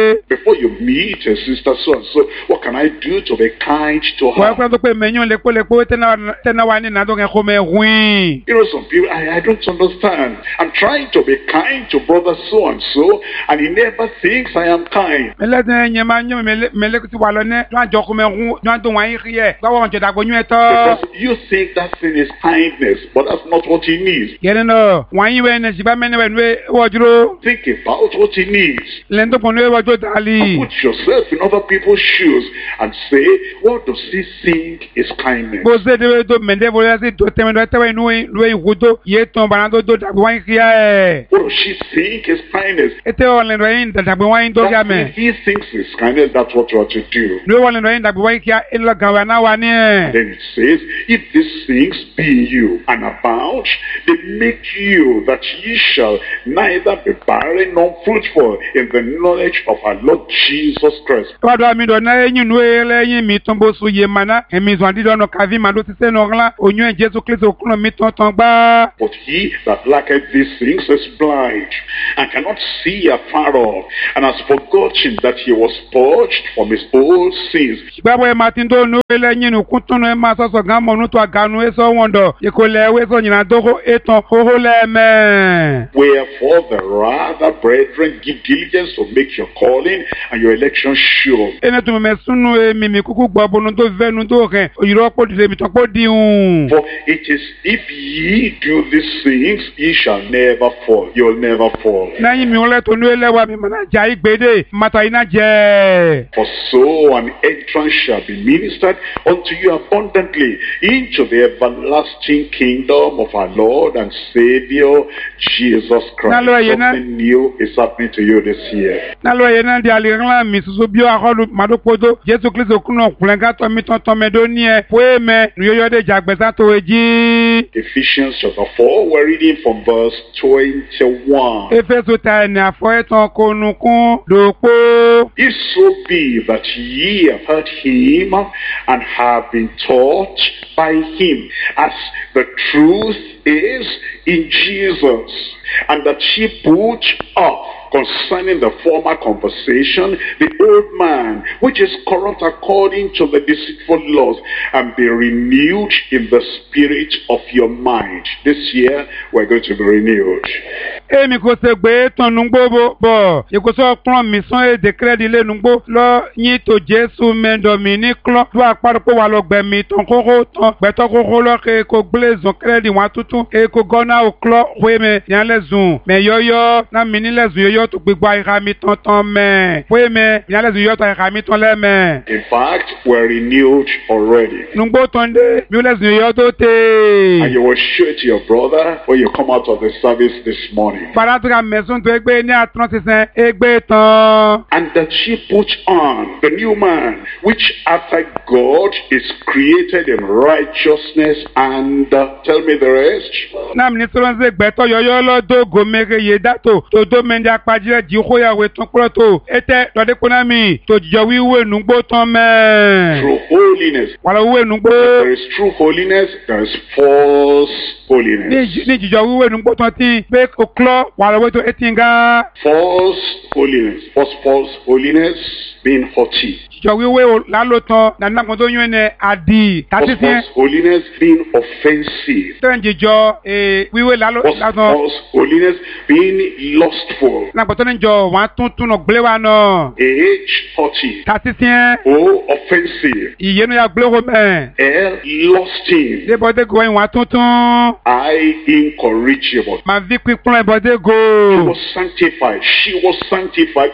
Before you meet a sister so and so, what can I do to be kind to wọ́n her? kọ́ tó pé mẹ́yìn lè kó lè kó tẹ́ná wa ní ìnádó yẹn kó mẹ́ wín. You know, some people, I, I don't understand. I'm trying to be kind to brother so and so, and he never thinks I am kind. mẹ́lẹ́sìn yẹn máa ń yọ mẹ́lẹ́kùn ti wà lọ ní ní àjọ kó mẹ́ hún ní àjọ wọn yìí yẹ gbáwọ́ wọn jẹ̀dá gbóyún ẹ̀ tọ́. Because you think that thing is kindness, but that's not what he needs. yẹ́nì náà wọ́n yín wẹ́n ní ṣùgbọ́n mẹ́ni wẹ́n ní wọ́n dúró. Think about what he needs. lẹ́yìn tó pọ̀ ní wọ́n dúró dàlí. Put yourself in other people's shoes and say, what does he think is kindness? bó ṣe dé tó mẹ́ndé bó yẹ sí tó tẹ́mẹ́dọ́ tẹ́wọ́ inú ìlú ìwúdó yé tán bàrà tó tó dàgbé wọ́n yìí ẹ̀. What does she think is kindness? ètò ọ̀lẹ́dọ̀ yìí dàgbé wọ́n yìí dọ́gà mẹ́. If he thinks it's kindness, that's what you are to do. ní wọ́n lẹ́dọ̀ yìí dàgbé wọ́n yìí ẹ̀ ńlọ́gàn wẹ̀ náà wà ní ẹ̀. Then it says, if these things be in you and abound, they make you that ye shall neither be barren nor fruitful in the knowledge of our Lord Jesus Christ. wàdùn àmì dọ̀ náà ẹ̀yìn nù ẹlẹ́yìn mi tán bó so yé mana ẹ̀mí zùn àdídọ́ ọ̀nà kàví màdó ti sẹ́nu ọ̀gá oyún ẹ̀ Jésù Kristi òkúnà mi tán tán gbá. But he that lacketh these things is blind, and cannot see afar off, and has forgotten that he was purged from his old sins. gbàgbọ́ ẹ̀ máa ti ń tó nu ẹlẹ́yìn nù kún tún ẹ̀ máa sọ̀sọ̀ gán mọ̀ nù tó àgànù ẹ̀ sọ wọn dọ̀ ìkọlẹ̀ ẹ̀ sọ yìnyín àdókò ètò hóhó lẹ́ẹ̀mẹ́. Wherefore the rather, brethren, give diligence to make your calling and your election sure. ẹni tó mẹ́ sunu èmi mi kúkú gbọ́ bọ́nu tó fẹ́nu tó rẹ̀ òyìnbó pọ̀ dìde mi tán pọ̀ dìhun. For it is if ye do these things, ye shall never fall. You will never fall. lẹ́yìn mi wọlé tó nu ẹlẹ́wà mi mọ̀nà jà ìgbédè màtà iná jẹ́. For so an entrance shall be ministered unto you abundantly into the everlasting kingdom of our Lord and Savior Jesus Christ. Something new is happening to you this year. nálọ́ yẹn náà di àlèrán mi soso bí akọ́lu màdókòtò Jésù Kristi òkúnà kùlẹ̀ngàtọ̀ mi tán tán mẹ́dọ́ ní ẹ̀ fún èmẹ́ nìyóyọ́dé jàgbẹ́sà tó wẹ̀ jí. Ephesians chapter four, we're reading from verse twenty-one. Éfésù ta ẹni àfọ́ ẹ̀tàn konukun dòpó. If so be that ye have heard him and have been taught by him, as the truth is in Jesus, and that ye put off concerning the former conversation, the old man, which is corrupt according to the deceitful laws, and be renewed in the spirit of your mind. This year, we're going to be renewed. Èmi kò ṣe gbé tán nùgbò bọ̀. Ìkóso ọkùnrin mi sán èdè kírẹ́dì lé nùgbò lọ yín tó Jésù mẹ́ndọ̀mí ní kúlọ̀ tó àpárọ̀pọ̀ wà lọ gbẹ̀mí tán kókó tán gbẹ̀tọ́ kókó lọ kí kò gbélé zùn kírẹ́dì wọn tuntun kí kò gọ́nà òkúlọ̀ wémẹ̀ yẹn lẹ̀ zùn mẹ̀ yọ́yọ́ náà mi nílẹ̀ zùn yọ́yọ́ tó gbégbá ìhà mi tán tán mẹ́ wémẹ̀ yẹn lẹ̀ zùn yọ́yọ́ tó ìhà mi tán lẹ́mẹ̀. In fact, we're renewed already. Nùgbò tán dé mi lẹ̀ zùn yọ́yọ́ tó tè. And you will show it to your brother when you come out of the service this morning. Bàrátúkà mẹ̀sùn tó ẹgbẹ́ ní àtúntò sísẹ́ ẹgbẹ́ tán. And that she put on the new man, which after God is created in righteousness and uh, tell me the rest. Náà mi ní sọ́lá ń ṣe gbẹ́tọ̀ yọ̀yọ́ lọ́dọ̀ gòmèrè yé dátò tó dó mẹ́ndé apájẹ́ jí kóyàwó tán kúrò tó ètè lọ́dẹ́kùnà mi tó jọ wíwé nùgbò tán mẹ́. True holiness. Wàlá wíwé nùgbò. There is true holiness, there is false holiness. Ní ìjìjọ wíwé nùgbò tán tí pé òkúlọ̀ wàlá wíwé tó etí ń gá. False holiness. What's false holiness? Being haughty. Ìjọ wíwé lálótán nàdínàkùn tó yún ẹni àdì tàbí What's false holiness? Being offensive. tẹ́ ń jìjọ wíwé What's lálótán. false holiness? Being lustful. Nàgbọ̀n tó ní jọ wọ́n á tún tún nà gbélé wa náà. H, haughty. Tàbí tiẹ́. O, offensive. Ìyẹnu ya gbélé wo mẹ́. L, lusting. Débọ̀dé go ẹ̀yìn wọ́n á tún tún. I, incorrigible. Màá vi pípọ́n ẹ̀bọ̀dé go. She was sanctified. She was sanctified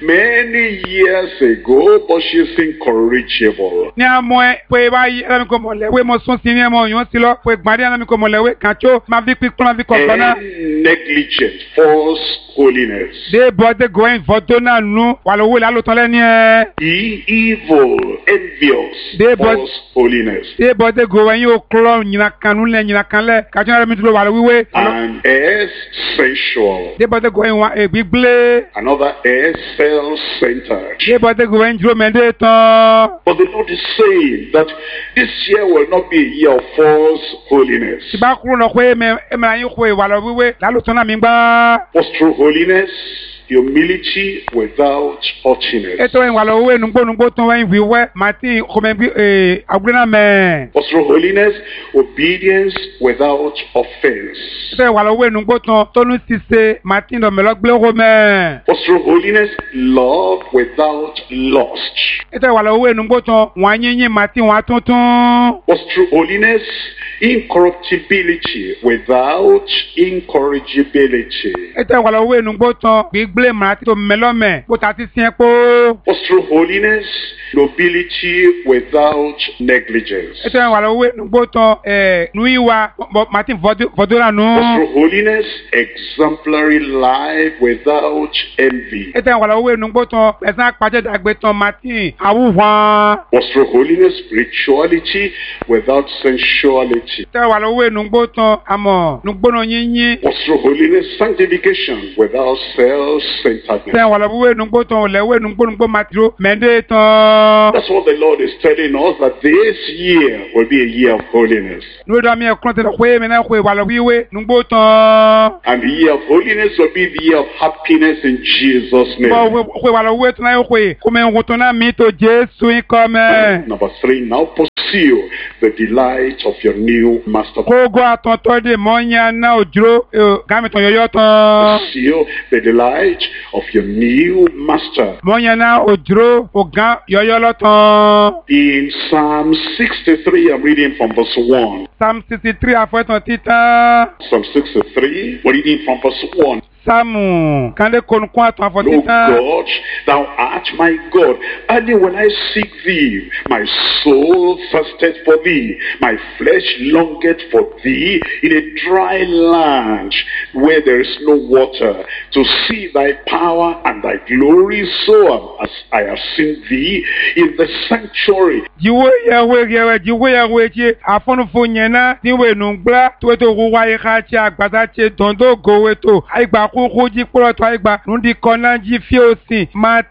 many years ago, but she is incorrigible. Ní àmọ́ ẹ pé báyìí ẹlẹ́mi kò mọ̀lẹ́wé mo sún sí ní ẹmọ òyìn sí lọ pé gbàdé ẹlẹ́mi kò mọ̀lẹ́wé kàtó máa fi pípọ́n máa fi kọ̀ọ̀kan náà. And negligent, false holiness. Débọ̀dé go ẹ̀yìn fọ́tò náà nù wà lówó lálótán lẹ́ni ẹ̀. E, evil, envious, Débọ̀- false holiness. Débọ̀dé go ẹ̀yìn òkúlọ̀ nyìnàkanú lẹ̀ nyìnàkanlẹ̀ kàtó náà mi dúró wà lówíwé. And S, sensual. Débọ̀dé go ẹ̀yìn wa ègbígbélé. Another S, self-centered. Débọ̀dé go ẹ̀yìn dúró mẹ́ndé tán. But the Lord is saying that this year will not be a year of false holiness. Tìbá kúrò lọ pé ẹ̀mẹ̀rẹ̀ yín kó ìwà lọ wíwé lálótán náà mi gbá. What's true holiness? humility without haughtiness. Eto en wala we nungbo nungbo ton wen wiwe mati komembi eh agbena me. Was through holiness, obedience without offense. Eto en wala we nungbo ton tonu sise mati no melogble rome. Was through holiness, love without lust. Eto en wala we nungbo ton wanyenye mati wa tuntun. Was through holiness, incorruptibility without incorrigibility. Eto en wala we nungbo ton gbigble mati to melome ko tati sienpo. Was through holiness, nobility without negligence. Eto en wala we nungbo ton eh nuiwa mati vodora nu. Was through holiness, exemplary life without envy. Eto en wala we nungbo ton esan paje dagbe ton mati awuwan. Was through holiness, spirituality without sensuality. Eto en wala we nungbo ton amo nungbo no yinyin. Was through holiness, sanctification without self-centeredness. Eto en wala we nungbo ton le we nungbo nungbo matiro mende ton. That's what the Lord is telling us, that this year will be a year of holiness. No do mi e konte ko e me na ko wala wiwe nungbo ton. And the year of holiness will be the year of happiness in Jesus' name. Bo ko wala we ton na ko e ko me ngo ton na mi to Jesu in come. Number three, now pursue the delight of your new master. Ko go aton to de monya na ojuro ga mi ton yoyo ton. Pursue the delight of your new master. Monya na ojuro o ga yoyo lo ton. In Psalm sixty-three, I'm reading from verse one. Psalm sixty-three afo ton titan. Psalm sixty-three, we're reading from verse one. Samu kande kon kwa aton afo O titan. God, thou art my God. Early when I seek thee, my soul thirsteth for thee. My flesh longeth for thee in a dry land where there is no water, to see thy power and thy glory, so as I have seen thee in the sanctuary. Jiwe yawe yawe jiwe yawe ji afonu funyena niwe nungba to to ruwa ika chi agbada chi dondo gowe to aigba kuku ji kuro to aigba nundi kona ji fi osi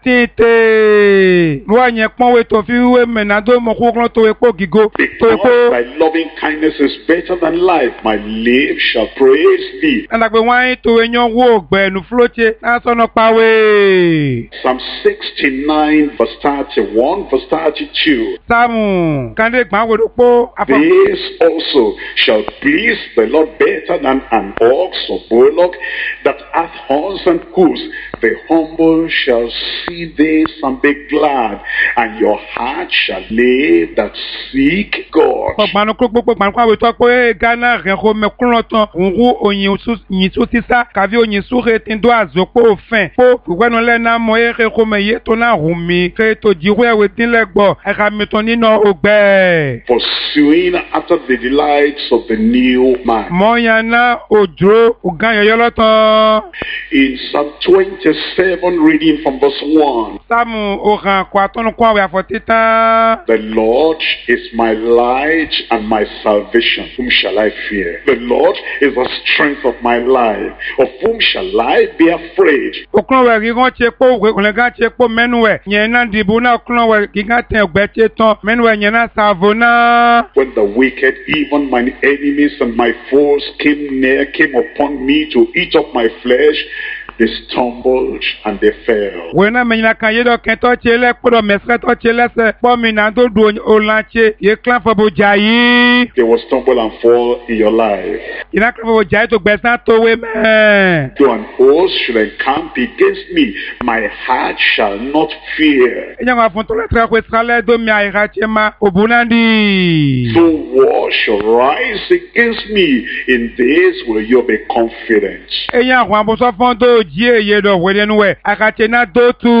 matete nuwa nye ponwe to fi we menado mo kuklo to epo gigo to Because epo thy loving kindness is better than life, my lips shall praise thee. anagbe wani to enyon wo ogbe nu floche na sono pawe. Psalm sixty-nine, verse thirty-one, verse thirty-two. Samu kande gba wo po afo. This also shall please the Lord better than an ox or bullock that hath horns and hoofs. The humble shall see this and be glad, and your heart shall live that seek God. Ọgbanu kúrò gbogbo àwẹ̀ tó pé Ghana rẹ̀ kò mẹ́kúnrán tán òun òyìn tó sísá kàbí òyìn súre tí ń dó àzọ́pọ̀ òfin. Pó ìwẹ́nu lẹ́nà mọ eré kò mẹ́yẹ tó náà hùn mí kí tó jíwé ẹ̀wẹ̀ dínlẹ̀ gbọ́ ẹ̀ka mi tán nínú ọgbẹ́. Pursuing after the delights of the new man. Mọ̀ọ́yàn náà òjò ògán yọyọ lọ́tàn. In Psalm twenty-seven, reading from verse one. Sáàmù òhàn kó àtọ́nukọ́ àwẹ̀ àfọ̀títàn. The Lord is my light and my salvation. Whom shall I fear? The Lord is the strength of my life. Of whom shall I be afraid? Òkúnwẹ̀ gígán ṣe pé òkúnlẹ̀gán ṣe pé mẹ́nuwẹ̀ yẹn náà dìbò náà òkúnwẹ̀ gígán tẹ̀ ọ̀gbẹ́ ṣe tán mẹ́nuwẹ̀ yẹn náà ṣàvò náà. When the wicked, even my enemies and my foes, came near, came upon me to eat up my flesh, they stumbled and they fell. Wọ́n náà mẹ́yìn kan yé dọ̀kẹ́ tó ṣe lẹ́kpọ́dọ̀ mẹ́sẹ̀ tó ṣe lẹ́sẹ̀ pọ́mi náà tó do ọ̀lànṣẹ́ yé kílán fọ́bù jà yìí. They will stumble and fall in your life. Iná kílán fọ́bù jà yìí tó gbẹ̀sán tó wé mẹ́. Though an host should encamp against me, my heart shall not fear. Ẹ̀yẹ́ wọn fún tọ́lẹ̀ tẹ́lẹ̀ pé sálẹ̀ dómi àyíká ṣe máa òbú náà dì. Though war shall rise against me, in this will you be confident. Ẹ̀yẹ́ àwọn abọ́sọ́ fún tó jí èyí dọ̀ wẹ́lẹ́ nu wẹ̀ àkàtṣe náà tó tù.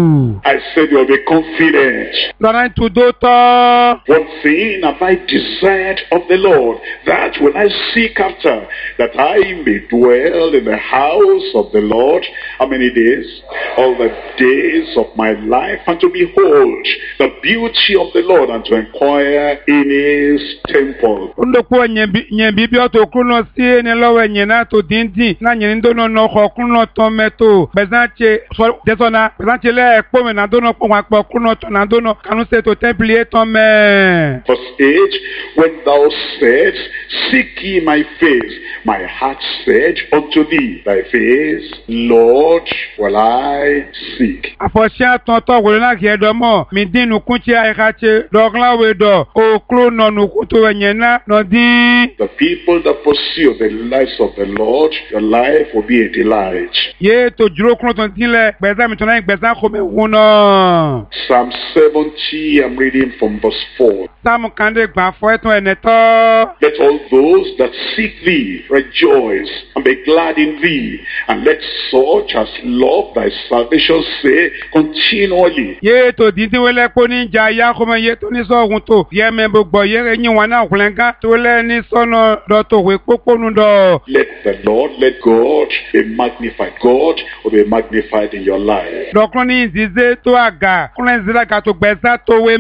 I said you'll be confident. Lọ́nà tó dó tọ́. One thing have I desired of the Lord, that will I seek after, that I may dwell in the house of the Lord. How many days? All the days of my life, and to behold the beauty of the Lord, and to inquire in his temple. temple. Ndokpo nyembi nyembi bi oto kuno si ene lowe nyena to dindi na nyen ndono no ko kuno to meto bezanche so desona bezanche le ekpo me na dono ko wa po kuno to na dono kanu se to temple to me. Verse eight, when thou saidst, seek ye my face, my heart said unto thee, thy face, Lord, will I seek. Afosia tonto wo na ke do mo mi dinu kunchi ai kache dogla we do o klo no nu kuto nyena no din. The people that pursue the lives of the Lord, your life will be a delight. Ye to juro klo ton tinle beza mi tona beza ko me wono. Psalm seventy, I'm reading from verse four. Sam kande gba fo eton eneto. Let all those that seek thee rejoice and be glad in thee, and let such as love thy salvation say continually. Ye to didi wele ko ni ja ya ko me ye to ni so gun to ye me gbogbo ye yin wa na kulenga to le ni sono do to we poponu do. Let the Lord, let God be magnified. God will be magnified in your life. Dokoni zize to aga kulen zira ka to gbesa to we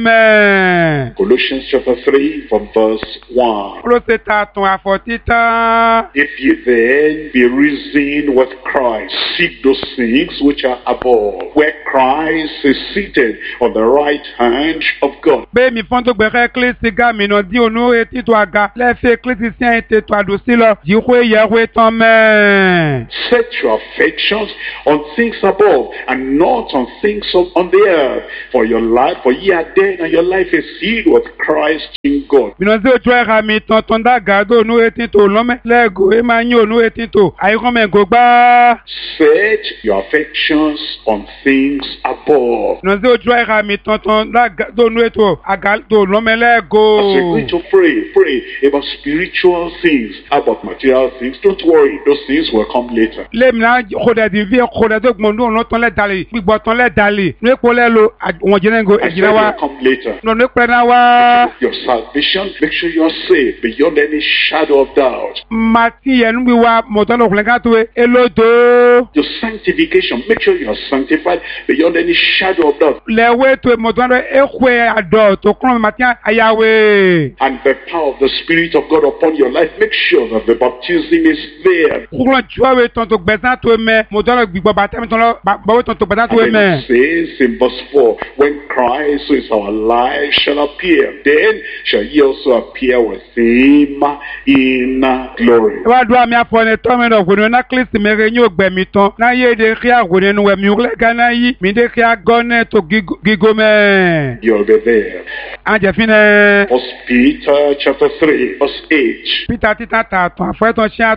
me. Colossians chapter three from verse one. Proseta to afotita. If ye then be risen with Christ, seek those things which are above, where Christ is seated on the right hand of God. Be mi fonto gbere klesi ga mi no di onu eti to aga le fe klesi si ete to adosi lo di ko ye we ton me. Set your affections on things above and not on things of, on the earth. For your life, for ye are dead and your life is hid with Christ in God. Mi no ze to era mi ton ton da ga do nu eti to lo me le go e ma yin onu eti to ayi ko me go gba. Set your affections on things above. No ze to era mi ton ton da ga do nu eto aga to lo me le go. As you're going to pray, pray about spiritual things, about material things. Don't worry, those things will come later. Le mi na ko de di vi ko de to gbon do lo ton le dali gbigbo ton le dali ne ko le lo won jene go I said ejina it wa will come later. no ne pre na wa Your salvation, make sure you are saved beyond any shadow of doubt. mati enu bi wa mo ton lo kulenga to e elodo Your sanctification, make sure you are sanctified beyond any shadow of doubt. le we to mo ton e kwe ado to kun mati ayawe And the power of the Spirit of God upon your life, make sure that the baptism is there. kulo jwa we ton to gbesa to me mo ton gbigbo bata mi ton lo ba we ton to gbesa to And me. then it says in verse four, when Christ, who is our life, shall appear, then shall ye also appear with him in glory. Wa do ami apone to me no gunu na Kristi me re nyo gbe mi ton na ye de ria gunu nu we mi ule gana yi mi de ria gone to gigo me You'll be there. anje fine First Peter chapter three, verse eight. Peter tita ta ton fo ton si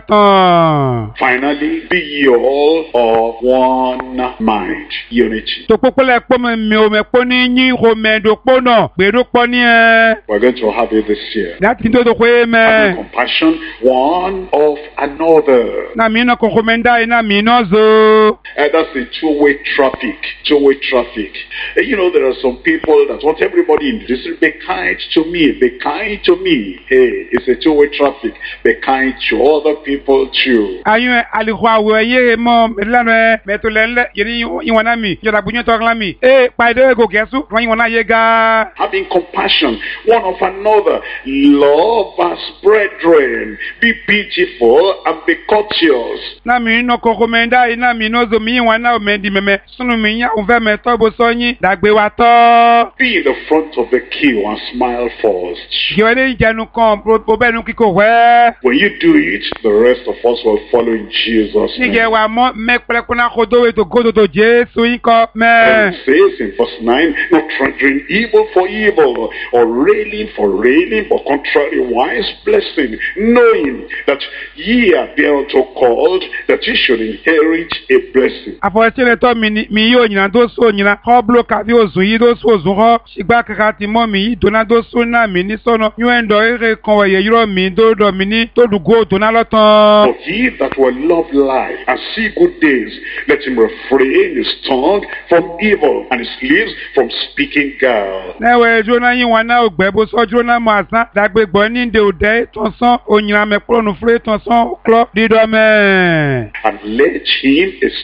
atan Finally, be ye all of one mind, unity. to popole po me mi o me po ni yin ho me do po no gbe do po ni e We're going to have it this year. that do do ko e Having me compassion one of another. na mi no ko komenda na mi no zo And that's a two-way traffic. Two-way traffic. And you know, there are some people that want everybody in this. Be kind to me. Be kind to me. Hey, it's a two-way traffic. Be kind to other people too. ayun alihwa we ye mo me lanu me to le le yiri iwana mi yo da bunyo to klan mi e pa de go gesu wan iwana ye ga Having compassion one of another. Love as brethren. Be pitiful and be courteous. na mi no ko komenda ina mi no zo mi iwana o me di meme sunu mi nya o ve me to bo so yin dagbe wa to Be in the front of the queue and smile first. yo le jenu kan bo be nu kiko we When you do it, the rest of us will follow in Jesus' ni je name. wa mo me pele kuna ko do we to go to Jesu yin ko And me it says in verse nine, not rendering evil for evil, or railing for railing, but contrariwise blessing, knowing that ye are thereunto called, that ye should inherit a blessing. afọ̀ṣẹ́lẹ̀ tọ́ mi ni mi yóò yìnà tó so yìnà kọ́ blo kàbí òzùn yìí tó so òzùn kọ́ ṣìgbà kàkà tí mọ́ mi yìí dòná tó so náà mi ní sọ́nà yóò ń dọ̀ eré kan wẹ̀yẹ̀ yúrọ̀ mi tó dọ̀ mi ní tó dùgó dòná lọ́tàn. But he that will love life and see good days, let him refrain his tongue from evil and his lips from speaking gall. lẹ́wẹ̀ jóná yín wọn náà ògbẹ́ bó sọ jóná mọ́ àsán dàgbégbọ́ ní ìdè òdẹ́ tọ̀sán òyìnbó mẹ́kúrọ̀nù fúré tọ̀sán klọ́ dídọ́ mẹ́. And let him eschew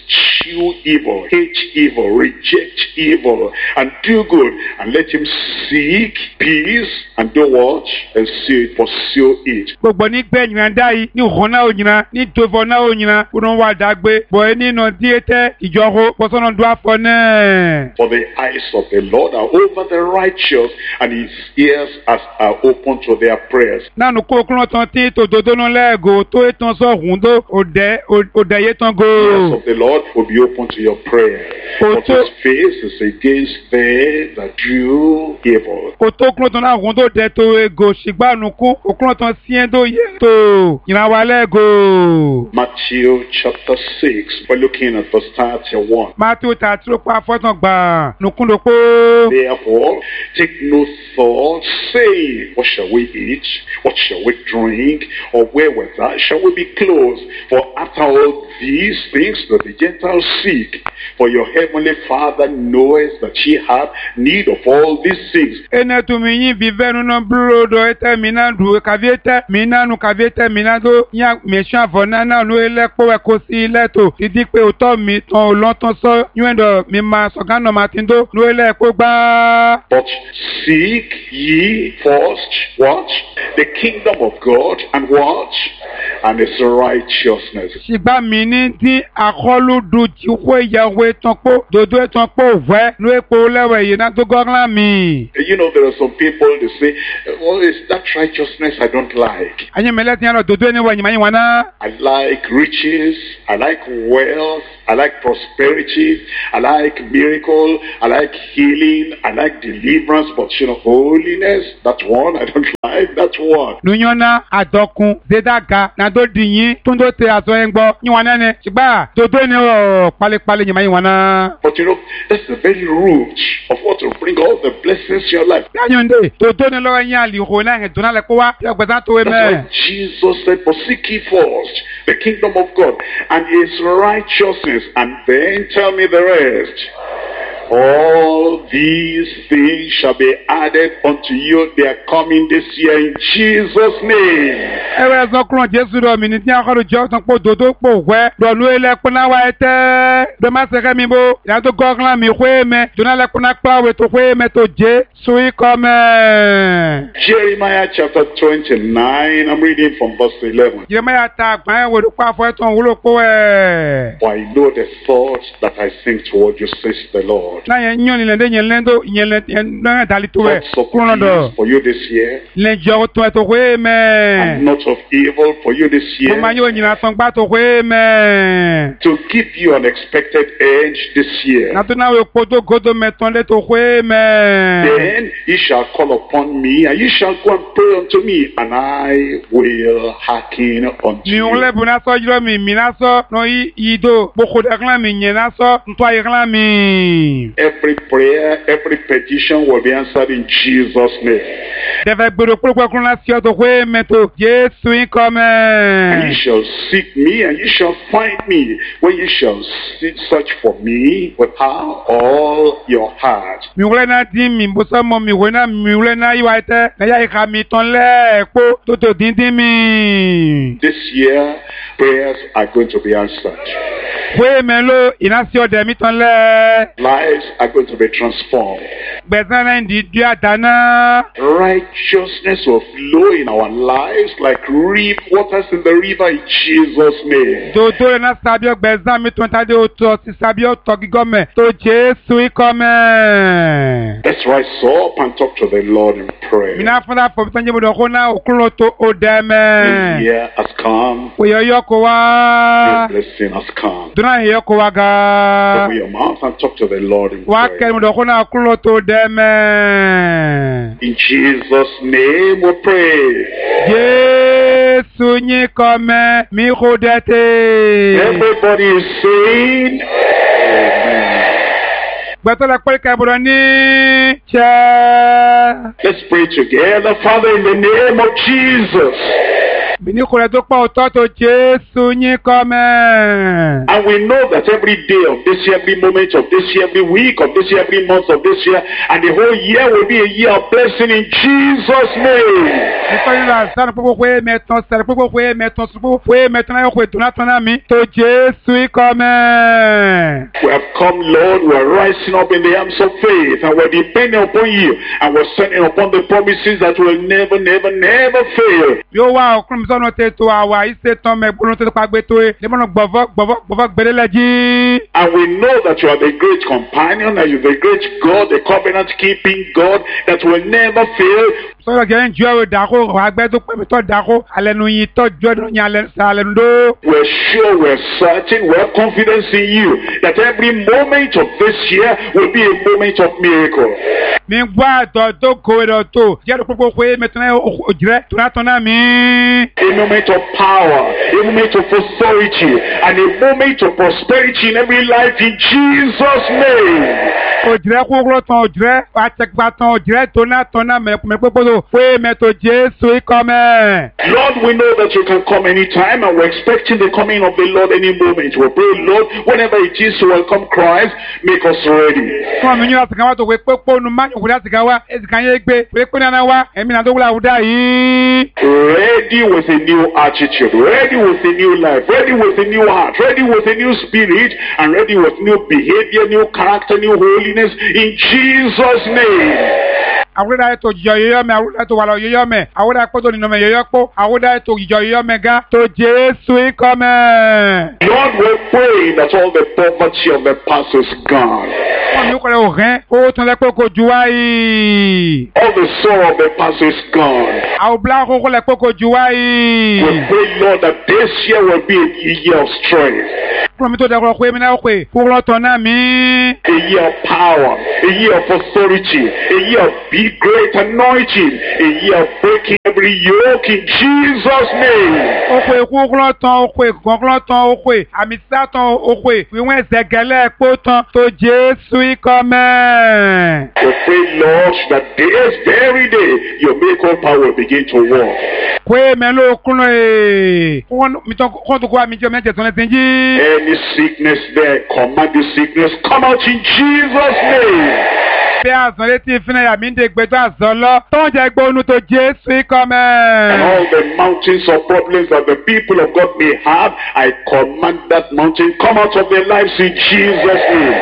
eschew evil, hate evil, reject evil, and do good, and let him seek peace and do what? And see it, pursue it. Gbogbo ní gbẹ̀yìn náà dá yìí ní òhun náà òyìnbá ní tòfò náà òyìnbá kúrò wà dàgbé bọ̀ ẹ́ nínú díẹ̀tẹ̀ ìjọ́kọ̀ pọ̀sọ́nà dùn àfọ̀ náà. For the eyes of the Lord are over the righteous, and his ears are, are open to their prayers. Nánú kó kúrò tán tí tòdodo náà lẹ́ẹ̀gò tó ètò sọ̀hún tó òdẹ òdẹ yé tán go. The ears of the Lord will be open to your prayer, but his face is against them that do evil. Kò tó kúrò tán láhùn tó dẹ tó ego ṣìgbànú kú kúrò tán sí ẹ́ tó yẹ tó ìrànwá lẹ́ẹ̀gò. Matthew chapter six, we're looking at verse thirty-one. Matthew tààtí ló pa fọ́tàn gbà nùkúndòpó. Therefore, take no thought, saying, what shall we eat? What shall we drink? Or wherewithal shall we be clothed? For after all these things do the Gentiles seek. For your heavenly Father knoweth that ye have need of all these things. Ene tu mi yin bi venu no brodo ete mina du kaviete mina nu kaviete mina do nya mesha vona na nu ele po e ko si leto idi pe o to mi ton lo ton so yuendo mi ma so gano matindo nu ele ko gba. But seek ye first what? The kingdom of God, and what? And his righteousness. Sigba mi ni di akolu du ji wo yawe ton po dodo e ton po we nu e po lewe yi na to goglan mi. You know, there are some people, they say, well, it's that righteousness I don't like. Anye meleti yalo dodo ni wa nyima wana. I like riches, I like wealth, I like prosperity, I like miracle, I like healing, I like deliverance, but you know, holiness, that one I don't like, that one. Nunyona adokun zedaga na do dinyin tundo te aso engbo nyiwana ne sigba dodo ni o pale pale nyima wana. But you know, that's the very root of what will bring all the blessings to your life. Yanyonde dodo ni lo yan li ho na he dona le ko wa ye gbeta to we me. That's why Jesus said, but seek ye first the kingdom of God and his righteousness, and then tell me the rest. All these things shall be added unto you. They are coming this year in Jesus' name. Ewe zo kron Jesu do mi ni ti akoro jo tan po dodo po we do lu ele pona wa ete do ma se mi bo ya to goglan mi hwe me do na le pona pa we to hwe me to je sui come. Jeremiah chapter twenty-nine, I'm reading from verse eleven. Jeremiah ta gban we do pa fo ton wulo po e. For I know the thoughts that I think toward you, says the Lord. Na yen nyoni le de yen lendo yen le na dali to we kuro do for you this year. Le jo to to hwe me. And not of evil for you this year. Mo ma yo nyina son gba to hwe me. To give you an expected end this year. Na to na we podo godo me ton le to hwe me. Then ye shall call upon me, and ye shall go and pray unto me, and I will hearken unto mi you. on le buna so jiro mi mi na so no yi ido boko de klan mi yen na so nto ayi klan mi. Every prayer, every petition will be answered in Jesus' name. Deve gbero poro kun la si o to hwe me to Jesu in come. And ye shall seek me, and ye shall find me, when ye shall see, search for me with how all your heart. Mi wole na di mi bo so mo mi wo na mi wole na yi wa te na ya ka mi ton le po to to din din mi. This year, prayers are going to be answered. Hwe me lo ina si o de mi ton le. Lives are going to be transformed. Bezana ndi di adana. Righteousness will flow in our lives like river waters in the river in Jesus' name. Do do na sabio bezan mi ton tade o to si sabio to gigome to Jesu i come. Let's rise up and talk to the Lord in prayer. Mina fada po sanje mo do kona okulo to odeme. The year has come. We yo yo ko wa. The blessing has come. Duna yo ko wa ga. Open your mouth and talk to the Lord in Wa ke prayer. mo do kona okulo to odeme. In Jesus' name we pray. Jesu ni come mi rodete. Everybody is saying, Amen. Gbatola pe ka bro ni che. Let's pray together. Father, in the name of Jesus, Bini kore tó pọ̀ òtọ́ tó Jésù yín kọ́mẹ́. And we know that every day of this year, every moment of this year, every week of this year, every month of this year, and the whole year will be a year of blessing in Jesus' name. Nítorí náà sáré púpọ̀ pé mẹ́tàn sáré púpọ̀ pé mẹ́tàn sùpọ̀ pé mẹ́tàn náà yóò pé tó látọ̀ náà mi tó Jésù yín kọ́mẹ́. We have come, Lord, we are rising up in the arms of faith, and we're depending upon you, and we're standing upon the promises that will never, never, never fail. Yóò wá ọkùnrin mi sọ́nà tètò àwa ìṣètò mẹ́gbọ́n tó pa gbé tó e lẹ́mọ̀nà gbọ̀vọ́ gbọ̀vọ́ gbọ̀vọ́ gbẹ̀dẹ́lẹ́jì. And we know that you are the great companion, and you're the great God, the covenant-keeping God that will never fail. Sọ́dọ̀ jẹ́ ń ju ẹ̀rọ ìdáko àgbẹ̀ tó pẹ́ mi tọ́ dáko alẹ́nu yìí tọ́ ju ẹ̀dùn yín alẹ́nu dó. We're sure, we're certain, we're confident in you that every moment of this year will be a moment of miracle. Mi gbọ́ àtọ̀ tó kó ẹ̀rọ tó jẹ́ púpọ̀ pé mẹ́tàn òjìrẹ́ tó látọ̀ náà mi. A moment of power, a moment of authority, and a moment of prosperity in every life in Jesus' name. Òjìrẹ́ kúrò tán òjìrẹ́ àtẹ̀gbà tán òjìrẹ́ tó náà tán náà mẹ́pẹ́pẹ́pẹ́ pé mẹ́tò Jésù ikọ́mẹ́. Lord, we know that you can come anytime, and we're expecting the coming of the Lord any moment. We pray, Lord, whenever it is to welcome Christ, make us ready. Fún àmì yóò láti kan wá tó pé pé pọ́nù máa yòókù láti kan wá èsì kan yé gbé pé pé nana wá ẹ̀mí náà tó wúlò àwùdá yìí. Ready with a new attitude, ready with a new life, ready with a new heart, ready with a new spirit, and ready with new behavior, new character, new holiness in Jesus' name. Awuda to joyo me awuda to walo yoyo me awuda ko to nino me yoyo po awuda to joyo me ga to Jésù ikome. Lord, we pray that all the poverty of the past is gone. All the sorrow of the past is gone. We pray, Lord, that this year will be a year of strength. A year of power, a year of authority, a year of big great anointing, a year of breaking every yoke in Jesus' name. We pray, Lord, that this very day your miracle power will begin to work. Any sickness there, command the sickness, come out in Jesus' name. And all the mountains of problems that the people of God may have, I command that mountain come out of their lives in Jesus' name.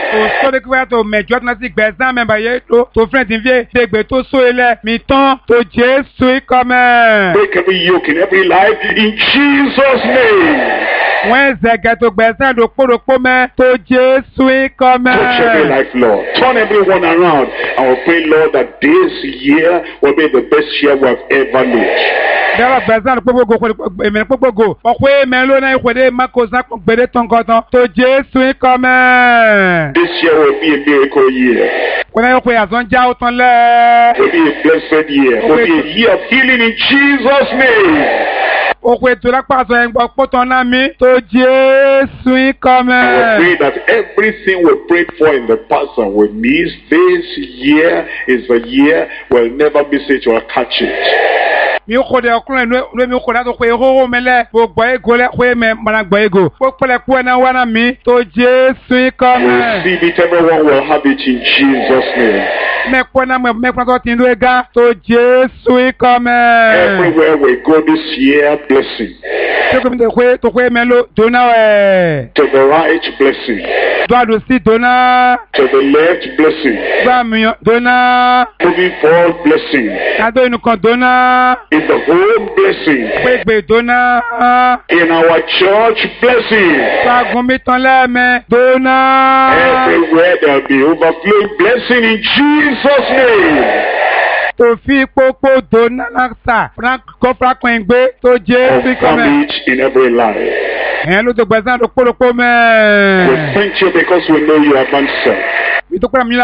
Break every yoke in every life in Jesus' name. When they get to Besan, to put a comment to Jesus, come. Touch every life, Lord. Turn everyone around. And we pray, Lord, that this year will be the best year we have ever lived. There are Besan, Pogo, Okwe, Melona, Wede, Makosa, Bereton Cotton, to Jesus, come. This year will be a miracle year. When I pray as on Jouton, it will be a blessed year. It will be a year of healing in Jesus' name. We pray that everything we prayed for in the past and we missed, this year is the year we'll never miss it, we'll catch it. Mi ko de okun le mi ko da to pe ho mele bo gbo ego le pe me mana gbo ego po pele ku na wa na mi to Jesu come. We'll see it, everyone will have it in Jesus' name. Me ko na me me ko tin do ega to Jesu come. Everywhere we go this year, blessing. To ko mi de ko to ko me lo dona eh. To the right, blessing. Do do si dona. To the left, blessing. Ba mi dona. Moving forward, blessing. Ado inu kan dona. In the home, blessing. In our church, blessing. Everywhere there will be overflowing blessing in Jesus' name. To fi popo dona laksa frank ko frank ngbe to Jesu come in every life. En lo to gbazan do polopo me. We thank you because we know you have answered. In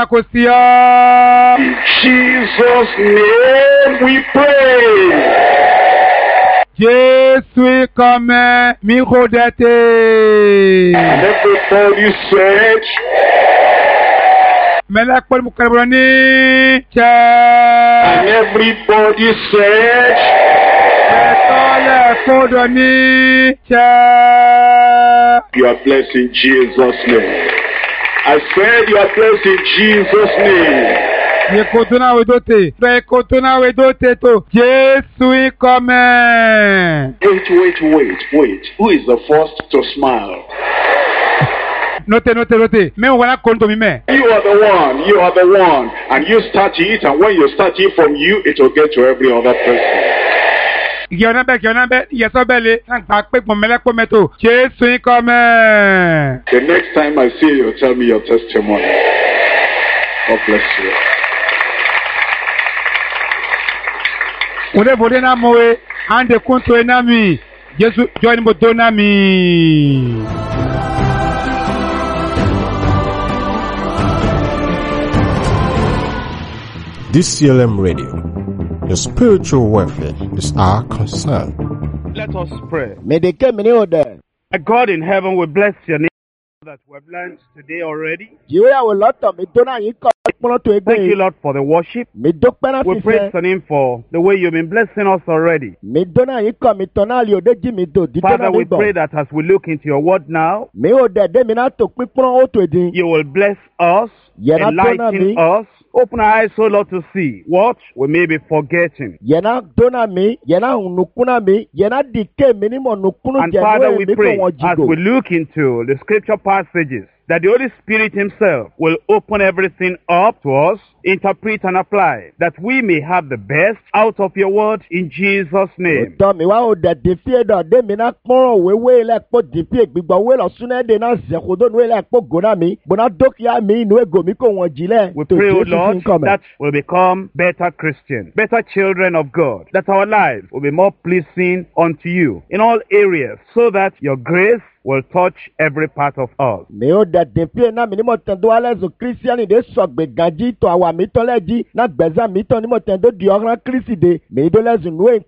Jesus' name we pray. Jésus comme mi rodete. And everybody said, Melak Paul Mukarbrani. And everybody said, Ẹ̀tọ́lẹ̀ kódò ní ṣẹ́. You are blessed in Jesus' name. I said you are blessed in Jesus' name. Yekotona wedote, Yekotona wedote to Jesu ikome. Wait, wait, wait, wait. Who is the first to smile? Note, note, note. Me wana konto mi me. You are the one, you are the one. And you start it, and when you start it from you, it will get to every other person. Yọ̀nà bẹ́ẹ̀ yọ̀nà bẹ́ẹ̀ yẹ̀sọ́ bẹ́ẹ̀ lé nàgbà pé pọ̀nmẹ́lẹ́pọ̀ mẹ́tò Jésù ikome. The next time I see you, tell me your testimony. God bless you. Ode bode na moe, ande kunto enami. Jesu join mo donami. D C L M Radio, your spiritual welfare is our concern. Let us pray. Medeke mini ode. God in heaven, we bless your name that we have learned today already. Jiwe awo loto mi dona yin ko pono to egbe. Thank you, Lord, for the worship. Mi dúpẹ́ na We fi praise fẹ́. your name for the way you've been blessing us already. Mi dona yin ko mi tona li ode ji mi do di Father, dona we mi bo. pray that as we look into your word now, Mi ode de mi na to pípọ́n o to edin. you will bless us, Yena dona enlighten mi. us, open our eyes, so Lord, to see what we may be forgetting. Yena dona mi, yena nukuna mi, yena dike mi ni mo nukunu And je Father, no we mi ko pray won as jigo. we look into the scripture passages that the Holy Spirit himself will open everything up to us, interpret and apply, that we may have the best out of your word in Jesus' name. Tọ́ mi wá o dẹ̀ di fie dọ̀ de mi na kpọ́rọ̀ wéwé lẹ̀ kpọ́ di fie gbígbọ́ wé lọ súnẹ́ de na zẹ̀kodo nu lẹ̀ kpọ́ gona mi gbọ́nà dókìá mi inú ego mi kò wọ́n jí lẹ̀ We tó pray, O Jésù fi Lord, ń kọ́ mẹ́. that we'll become better Christians, better children of God, that our lives will be more pleasing unto you in all areas, so that your grace will touch every part of us. Mi o dẹ̀ di fie na mi ni mo tẹ̀ do alẹ́ zo kírísítíánì de sọ̀gbẹ̀ ganjí tó àwa mi tọ́ lẹ́ jí na gbẹ̀zá mi tọ́ ni mo tẹ̀ do di ọ̀rán kírísì de mi do lẹ́ zùn nú